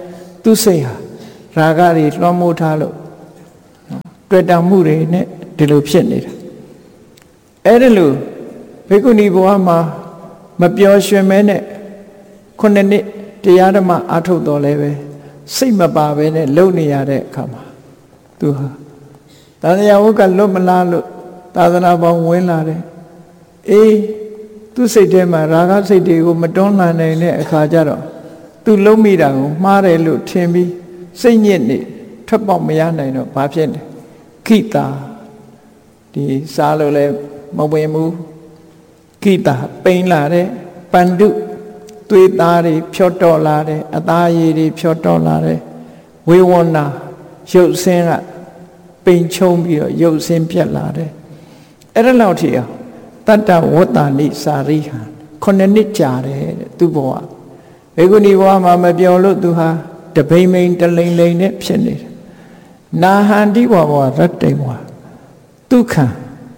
သူစိတ်ဟာရာဂတွေလွှမ်းမိုးထားလို့တွေ့တာမှုတွေနဲ့ဒီလိုဖြစ်နေတာအဲ့ဒါလို့ဘေကုဏီဘဝမှာမပျော်ရွှင်မဲနဲ့ခုနှစ်တရားဓမ္မအားထုတ်တော်လဲပဲစိတ်မပါပဲနဲ့လုံနေရတဲ့အခါမှာသူဟာသာသနာ့ဝတ်ကလွတ်မလားလို့သာသနာပေါင်းဝင်လာတယ်အေးသူစိတ်ထဲမှာရာဂစိတ်တွေကိုမတွန်းလှန်နိုင်တဲ့အခါကျတော့သူလုံးမိတာကိုမှားတယ်လို့ထင်ပြီးစိတ်ညစ်နေထွက်ပေါက်မရနိုင်တော့ဘာဖြစ်လဲခိတာဒီစားလို့လည်းမဝင်ဘူးခိတာပိန်လာတဲ့ပန္တုသွေးသားတွေဖြောတော့လာတယ်အသားရည်တွေဖြောတော့လာတယ်ဝေဝနာရုပ်ဆင်းကပိန်ချုံပြီးတော့ရုပ်ဆင်းပြက်လာတယ်အဲ့ဒါလောက်ထိအောင်တတ္တဝတ္တနိစာရိဟံခုနှစ်ကြာတယ်တဲ့သူဘဝဘေကုဏီဘဝမှာမပြောလို့သူဟာတပိမ့်မိန်တလိမ့်လိမ့်နဲ့ဖြစ်နေတယ်နာဟန္တိဘဝရတ္တိဘဝဒုက္ခံ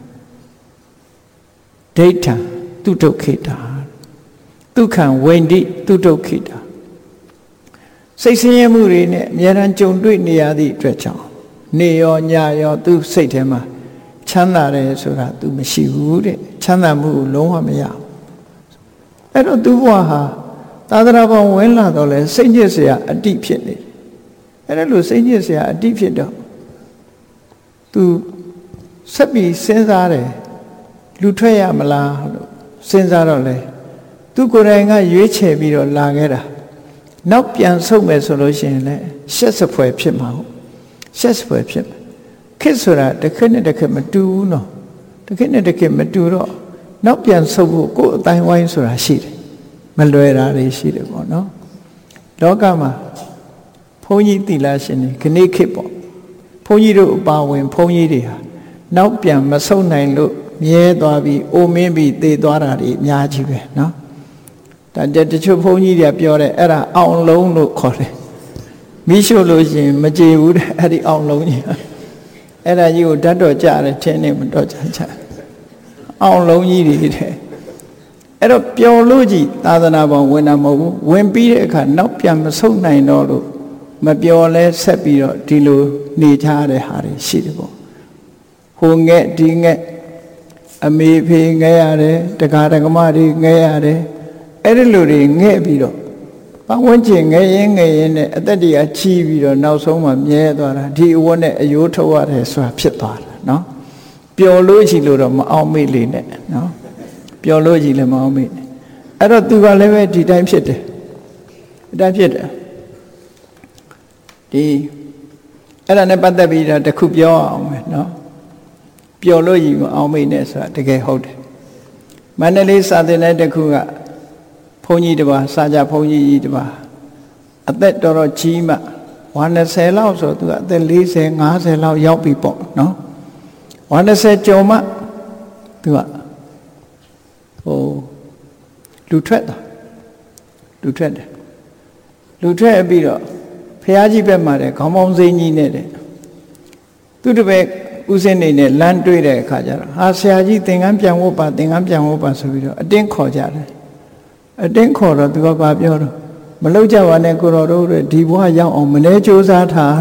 ဒိဋ္ဌံသူဒုက္ခိတာဒုက္ခံဝိန္တိသူဒုက္ခိတာစိတ်ဆင်းရဲမှုတွေနဲ့အများရန်ကြုံတွေ့နေရသည့်အတွက်ကြောင့်နေရောညရောသူစိတ်ထဲမှာချမ်းသာတယ်ဆိုတာသူမရှိဘူးတဲ့ချမ်းသာမှုကိုလုံးဝမရဘူးအဲ့တော့သူဘဝဟာသာသနာ့ဘောင်ဝင်လာတော့လဲစိတ်ညစ်เสียအတိဖြစ်နေတယ်အဲ့ဒါလို့စိတ်ညစ်เสียအတိဖြစ်တော့သူဆက်ပြီးစဉ်းစားတယ်လူထွက်ရမလားလို့စဉ်းစားတော့လဲသူကိုယ်တိုင်ကရွေးချယ်ပြီးတော့လာခဲ့တာနောက်ပြန်ဆုတ်မယ်ဆိုလို့ရှိရင်လည်းရှက်စဖွယ်ဖြစ်မှာဟုတ်ရှက်စဖွယ်ဖြစ်မှာခစ်ဆိုတာတစ်ခက်နဲ့တစ်ခက်မတူဘူးနော်တစ်ခက်နဲ့တစ်ခက်မတူတော့နောက်ပြန်ဆုတ်ဖို့ကိုယ်အတိုင်းဝိုင်းဆိုတာရှိတယ်မလွယ်တာတွေရှိတယ်ပေါ့နော်လောကမှာဘုန်းကြီးသီလရှင်တွေခဏိခေတ်ပေါ့ဘုန်းကြီးတို့အပါဝင်ဘုန်းကြီးတွေဟာနောက်ပြန်မဆုတ်နိုင်လို့မြဲသွားပြီးအိုမင်းပြီးသေသွားတာတွေအများကြီးပဲနော်ဒါတချို့ဘုန်းကြီးတွေပြောတယ်အဲ့ဒါအောင်လုံးလို့ခေါ်တယ်မိရှို့လို့ရှိရင်မကြေဘူးတဲ့အဲ့ဒီအောင်လုံးကြီးအဲ့ဒါကြီးကိုဓာတ်တော်ကြတယ်ထင်းနေမတော်ကြအောင်လုံးကြီးတွေတဲ့အဲ့တော့ပျော်လို့ကြီးသာသနာပေါင်းဝင်တာမဟုတ်ဘူးဝင်ပြီးတဲ့အခါနောက်ပြန်မဆုတ်နိုင်တော့လို့မပျော်လဲဆက်ပြီးတော့ဒီလိုနေကြတဲ့ဟာတွေရှိတယ်ပေါ့ဟိုငဲ့ဒီငဲ့အမေဖေငဲ့ရတယ်တက္ကရာကမတွေငဲ့ရတယ်အဲ့ဒီလိုတွေငဲ့ပြီးတော့ပတ်ဝန်းကျင်ငဲ့ရင်နဲ့အသက်တွေကချီးပြီးတော့နောက်ဆုံးမှမြဲသွားတာဒီအဝတ်နဲ့အယိုးထုတ်ရတယ်ဆိုတာဖြစ်သွားတာနော်ပျော်လို့ရှိလို့တော့မအောင်မေ့လေနဲ့နော်ပျော်လို့ရှိလည်းမအောင်မေ့နဲ့အဲ့တော့သူကလည်းပဲဒီတိုင်းဖြစ်တယ်အတိုင်းဖြစ်တယ်ဒီအဲ့ဒါနဲ့ပတ်သက်ပြီးတော့တခုပြောအောင်မယ်နော်ပျော်လို့ရှိမအောင်မေ့နဲ့ဆိုတာတကယ်ဟုတ်တယ်မန္တလေးစာသင်တဲ့တခုကဘုန်းကြီးတစ်ပါးစာကြဘုန်းကြီးတစ်ပါးအသက်တော်တော်ကြီးမှ120လောက်ဆိုသူကအသက်40 50လောက်ရောက်ပြီပေါ့နော်120ကျော်မှသူကလူထွက်တယ်လူထွက်ပြီးတော့ဖះကြီးဘက်မှာတဲ့ခေါင်းပေါင်းစိမ်းကြီးနဲ့တဲ့သူတပည့်ဦးစင်းနေနဲ့လမ်းတွေ့တဲ့အခါကျတော့ဟာဆရာကြီးသင်္ကန်းပြန်ဝတ်ပါဆိုပြီးတော့အတင်းခေါ်ကြတယ်အတင်းခေါ်တော့သူကဘာပြောတော့မလုပ်ကြပါနဲ့ကိုတော်တို့ဒီဘဝရောက်အောင်မနေကြိုးစားထား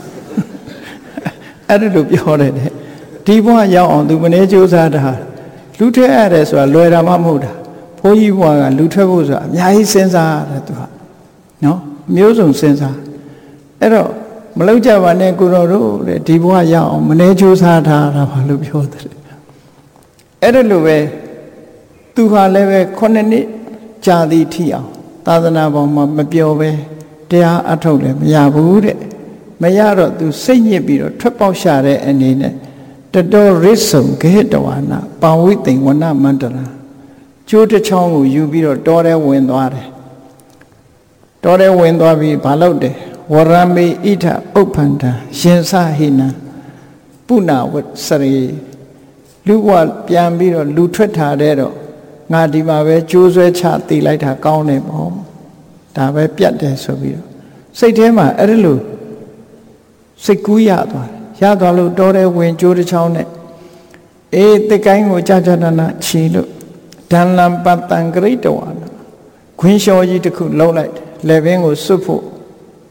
အဲ့ဒါလိုပြောတယ်ဒီဘဝရောက်အောင်သူမနေကြိုးစားထားလူထွက်ရတယ်ဆိုတာလွယ်တာမှမဟုတ်တာဘုန်းကြီးဘဝကလူထွက်ဖို့ဆိုတာအများကြီးစဉ်းစားရတယ်သူကနော်မျိုးစုံစဉ်းစားအဲ့တော့မလုပ်ကြပါနဲ့ကိုတော်တို့ဒီဘဝရောက်အောင်မနေကြိုးစားထားတာဘာလို့ပြောတယ်အဲ့ဒါလိုပဲသူဟာလည်းပဲ9နှစ်ကြာသည်ထိအောင်သာသနာပေါ်မှာမပြောပဲတရားအထုတ်လည်းမရဘူးတဲ့မရတော့သူစိတ်ညစ်ပြီးတော့ထွက်ပေါက်ရှာတဲ့အနေနဲ့တတော်ရစ်ဆုံဂဟိတဝါနာပါဝိသိန်ဝနမန္တရာကျိုးတစ်ချောင်းကိုယူပြီးတော့တောထဲဝင်သွားတယ်တောထဲဝင်သွားပြီးဘာလုပ်တယ်ဝရမေဣထဥပ္ပန္တရှင်စဟိနံပုဏဝစရေလူဘဝပြန်ပြီးတော့လူထွက်ထားတဲ့တော့ငါဒီမှာပဲကြိုးဆွဲချတည်လိုက်တာကောင်းတယ်ပေါ့ဒါပဲပြတ်တယ်ဆိုပြီးတော့စိတ်ထဲမှာအဲ့ဒါလို့စိတ်ကူးရသွားလို့တောထဲဝင်ကြိုးတစ်ချောင်းနဲ့အေးတစ်ကိုင်းကိုကြာကြာနာချီလို့ဒန်လံပတံဂရိတဝါနာခွင်းလျှော်ကြီးတစ်ခုလုံးလိုက်တယ်လက်ဘင်းကိုစွတ်ဖို့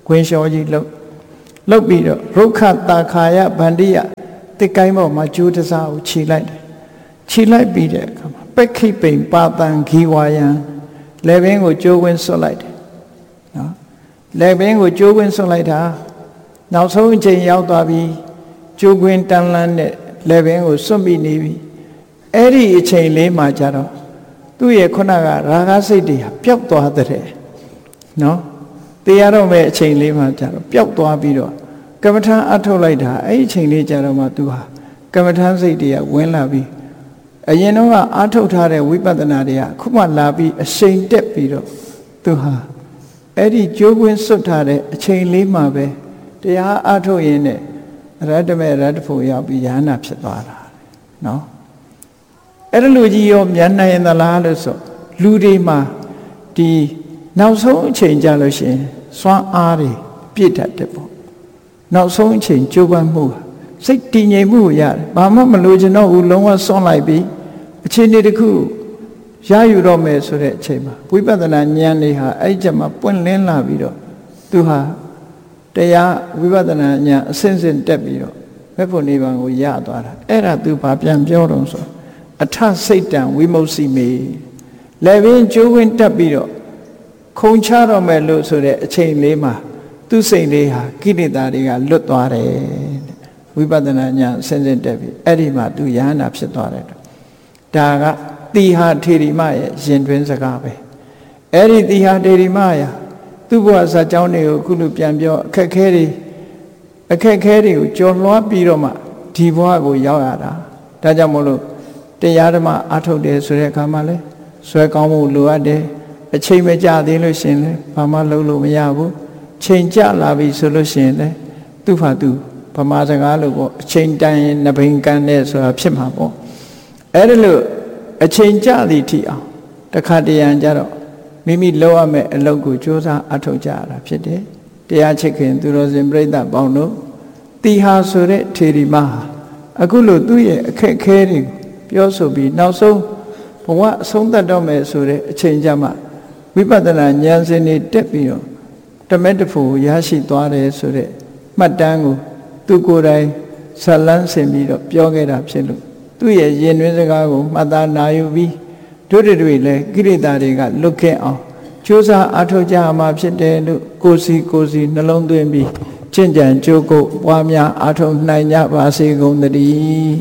ကွင်းလျှောကြီးလှုပ်ပြီးတော့ရုခတာခာယဗန္တိယတစ်ကိုင်းပေါ်မှာကျိုးတစားကိုခြေလိုက်တယ်ခြေလိုက်ပြီးတဲ့အခါမှာပက္ခိပိန်ပါတံဂီဝါယံလက်ဘင်းကိုကျိုးဝင်းဆွတ်လိုက်တယ်နော်လက်ဘင်းကိုကျိုးဝင်းဆွတ်လိုက်တာနောက်ဆုံးအချိန်ရောက်သွားပြီးကျိုးကွင်းတန်းလန်းတဲ့လက်ဘင်းကိုဆွတ်မိနေပြီအဲ့ဒီအချိန်လေးမှာကြတော့သူ့ရဲ့ခုနကရာဂစိတ်တွေပျောက်သွားတဲ့နော်တရားတော်မဲ့အချိန်လေးမှာကြတော့ပျောက်သွားပြီးတော့ကမ္မထာအထုတ်လိုက်တာအဲ့ဒီအချိန်လေးကြတော့မှသူဟာကမ္မထာစိတ်တွေကဝင်လာပြီးအရင်တော့ကအထုတ်ထားတဲ့ဝိပဿနာတွေကခုမှလာပြီးအရှိန်တက်ပြီးတော့သူဟာအဲ့ဒီကြိုးကွင်းစွတ်ထားတဲ့အချိန်လေးမှာပဲတရားအထုတ်ရင်းနဲ့ရတ္တမေရတ္တဖို့ရောက်ပြီးယန္နာဖြစ်သွားတာနော်အဲ့ဒါလူကြီးရောမြန်နိုင်ရင်သလားလို့ဆိုလူတွေမှာဒီနောက်ဆုံးအချိန်ကြလို့ရှိရင်စွမ်းအားတွေပြည့်တတ်တယ်ပေါ့နောက်ဆုံးအချိန်ကြိုးပမ်းမှုစိတ်တည်ငြိမ်မှုရတယ်ဘာမှမလိုချင်တော့ဘူးလုံးဝစွန့်လိုက်ပြီးအချိန်တစ်ခုရယူတော့မယ်ဆိုတဲ့အချိန်မှာဝိပဿနာဉာဏ်တွေဟာအဲ့ကျမှပွင့်လင်းလာပြီးတော့သူဟာတရားဝိပဿနာဉာဏ်အစဉ်စဉ်တက်ပြီးတော့မဲ့ဖို့နိဗ္ဗာန်ကိုရသွားတာအဲ့ဒါသူဘာပြန်ပြောတော့ဆိုအထစိတ်တံဝိမု सी မေလက်ပင်ကျိုးဝင်တက်ပြီးတော့ခုံချတော့မယ်လို့ဆိုတဲ့အချိန်လေးမှာသူ့စိတ်လေးဟာကိလေသာတွေကလွတ်သွားတယ်ဝိပဿနာဉာဏ်အစဉ်စဉ်တက်ပြီးအဲ့ဒီမှာသူယဟန္တာဖြစ်သွားတယ်ဒါကတိဟာထေရီမရဲ့ရင်တွင်းစကားပဲအဲ့ဒီတိဟာထေရီမရာသူ့ဘဝဇာတ်ကြောင်းတွေကိုခုလိုပြန်ပြောအခက်ခဲတွေကိုကြော်လွှားပြီးတော့မှဒီဘဝကိုရောက်ရတာဒါကြောင့်မို့လို့တရားဓမ္မအထုတ်တယ်ဆိုတဲ့အခါမှာလဲဆွဲကောင်းမှုလိုအပ်တယ်အချိန်မကြသေးလို့ရှင်လဲဘာမှလုပ်လို့မရဘူးချိန်ကြလာပြီဆိုလို့ရှင်လဲသူ့ဖာသူဗမာစကားလို့ပေါ့အချိန်တန်ရင်နှဘိန်ကန်တဲ့ဆိုတာဖြစ်မှာပေါ့အဲ့ဒါလို့အချိန်ကြသည်ထိအောင်တခါတရံကြတော့မိမိလုပ်ရမယ့်အလုပ်ကိုကြိုးစားအထောက်ကြရတာဖြစ်တယ်တရားချစ်ခင်သူတော်စင်ပြိဿပေါင်းတို့တိဟာဆိုတဲ့ထေရီမဟာအခုလို့သူ့ရဲ့အခက်ခဲတွေပြောဆိုပြီးနောက်ဆုံးဘဝအဆုံးသတ်တော့မယ်ဆိုတဲ့အချိန်ကြမှာဝိပဿနာဉာဏ်စဉ်တွေတက်ပြီးတော့တမက်တဖို့ရရှိသွားတယ်ဆိုတဲ့မှတ်တမ်းကိုသူကိုယ်တိုင်ဇလန်းဆင်ပြီးတော့ပြောခဲ့တာဖြစ်လို့သူ့ရဲ့ရင်တွင်းစကားကိုမှတ်သားနာယူပြီးတို့တွေလည်းကိလေသာတွေကလွတ်ခဲ့အောင်ကြိုးစားအားထုတ်ကြမှာဖြစ်တယ်လို့ကိုစီနှလုံးသွင်းပြီးကျင့်ကြံကြိုးကုပ်ပွားများအားထုတ်နိုင်ကြပါစေကုန်သတည်း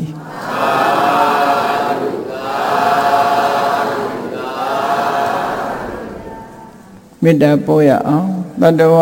မေတ္တာပို့ရအောင်တတဝ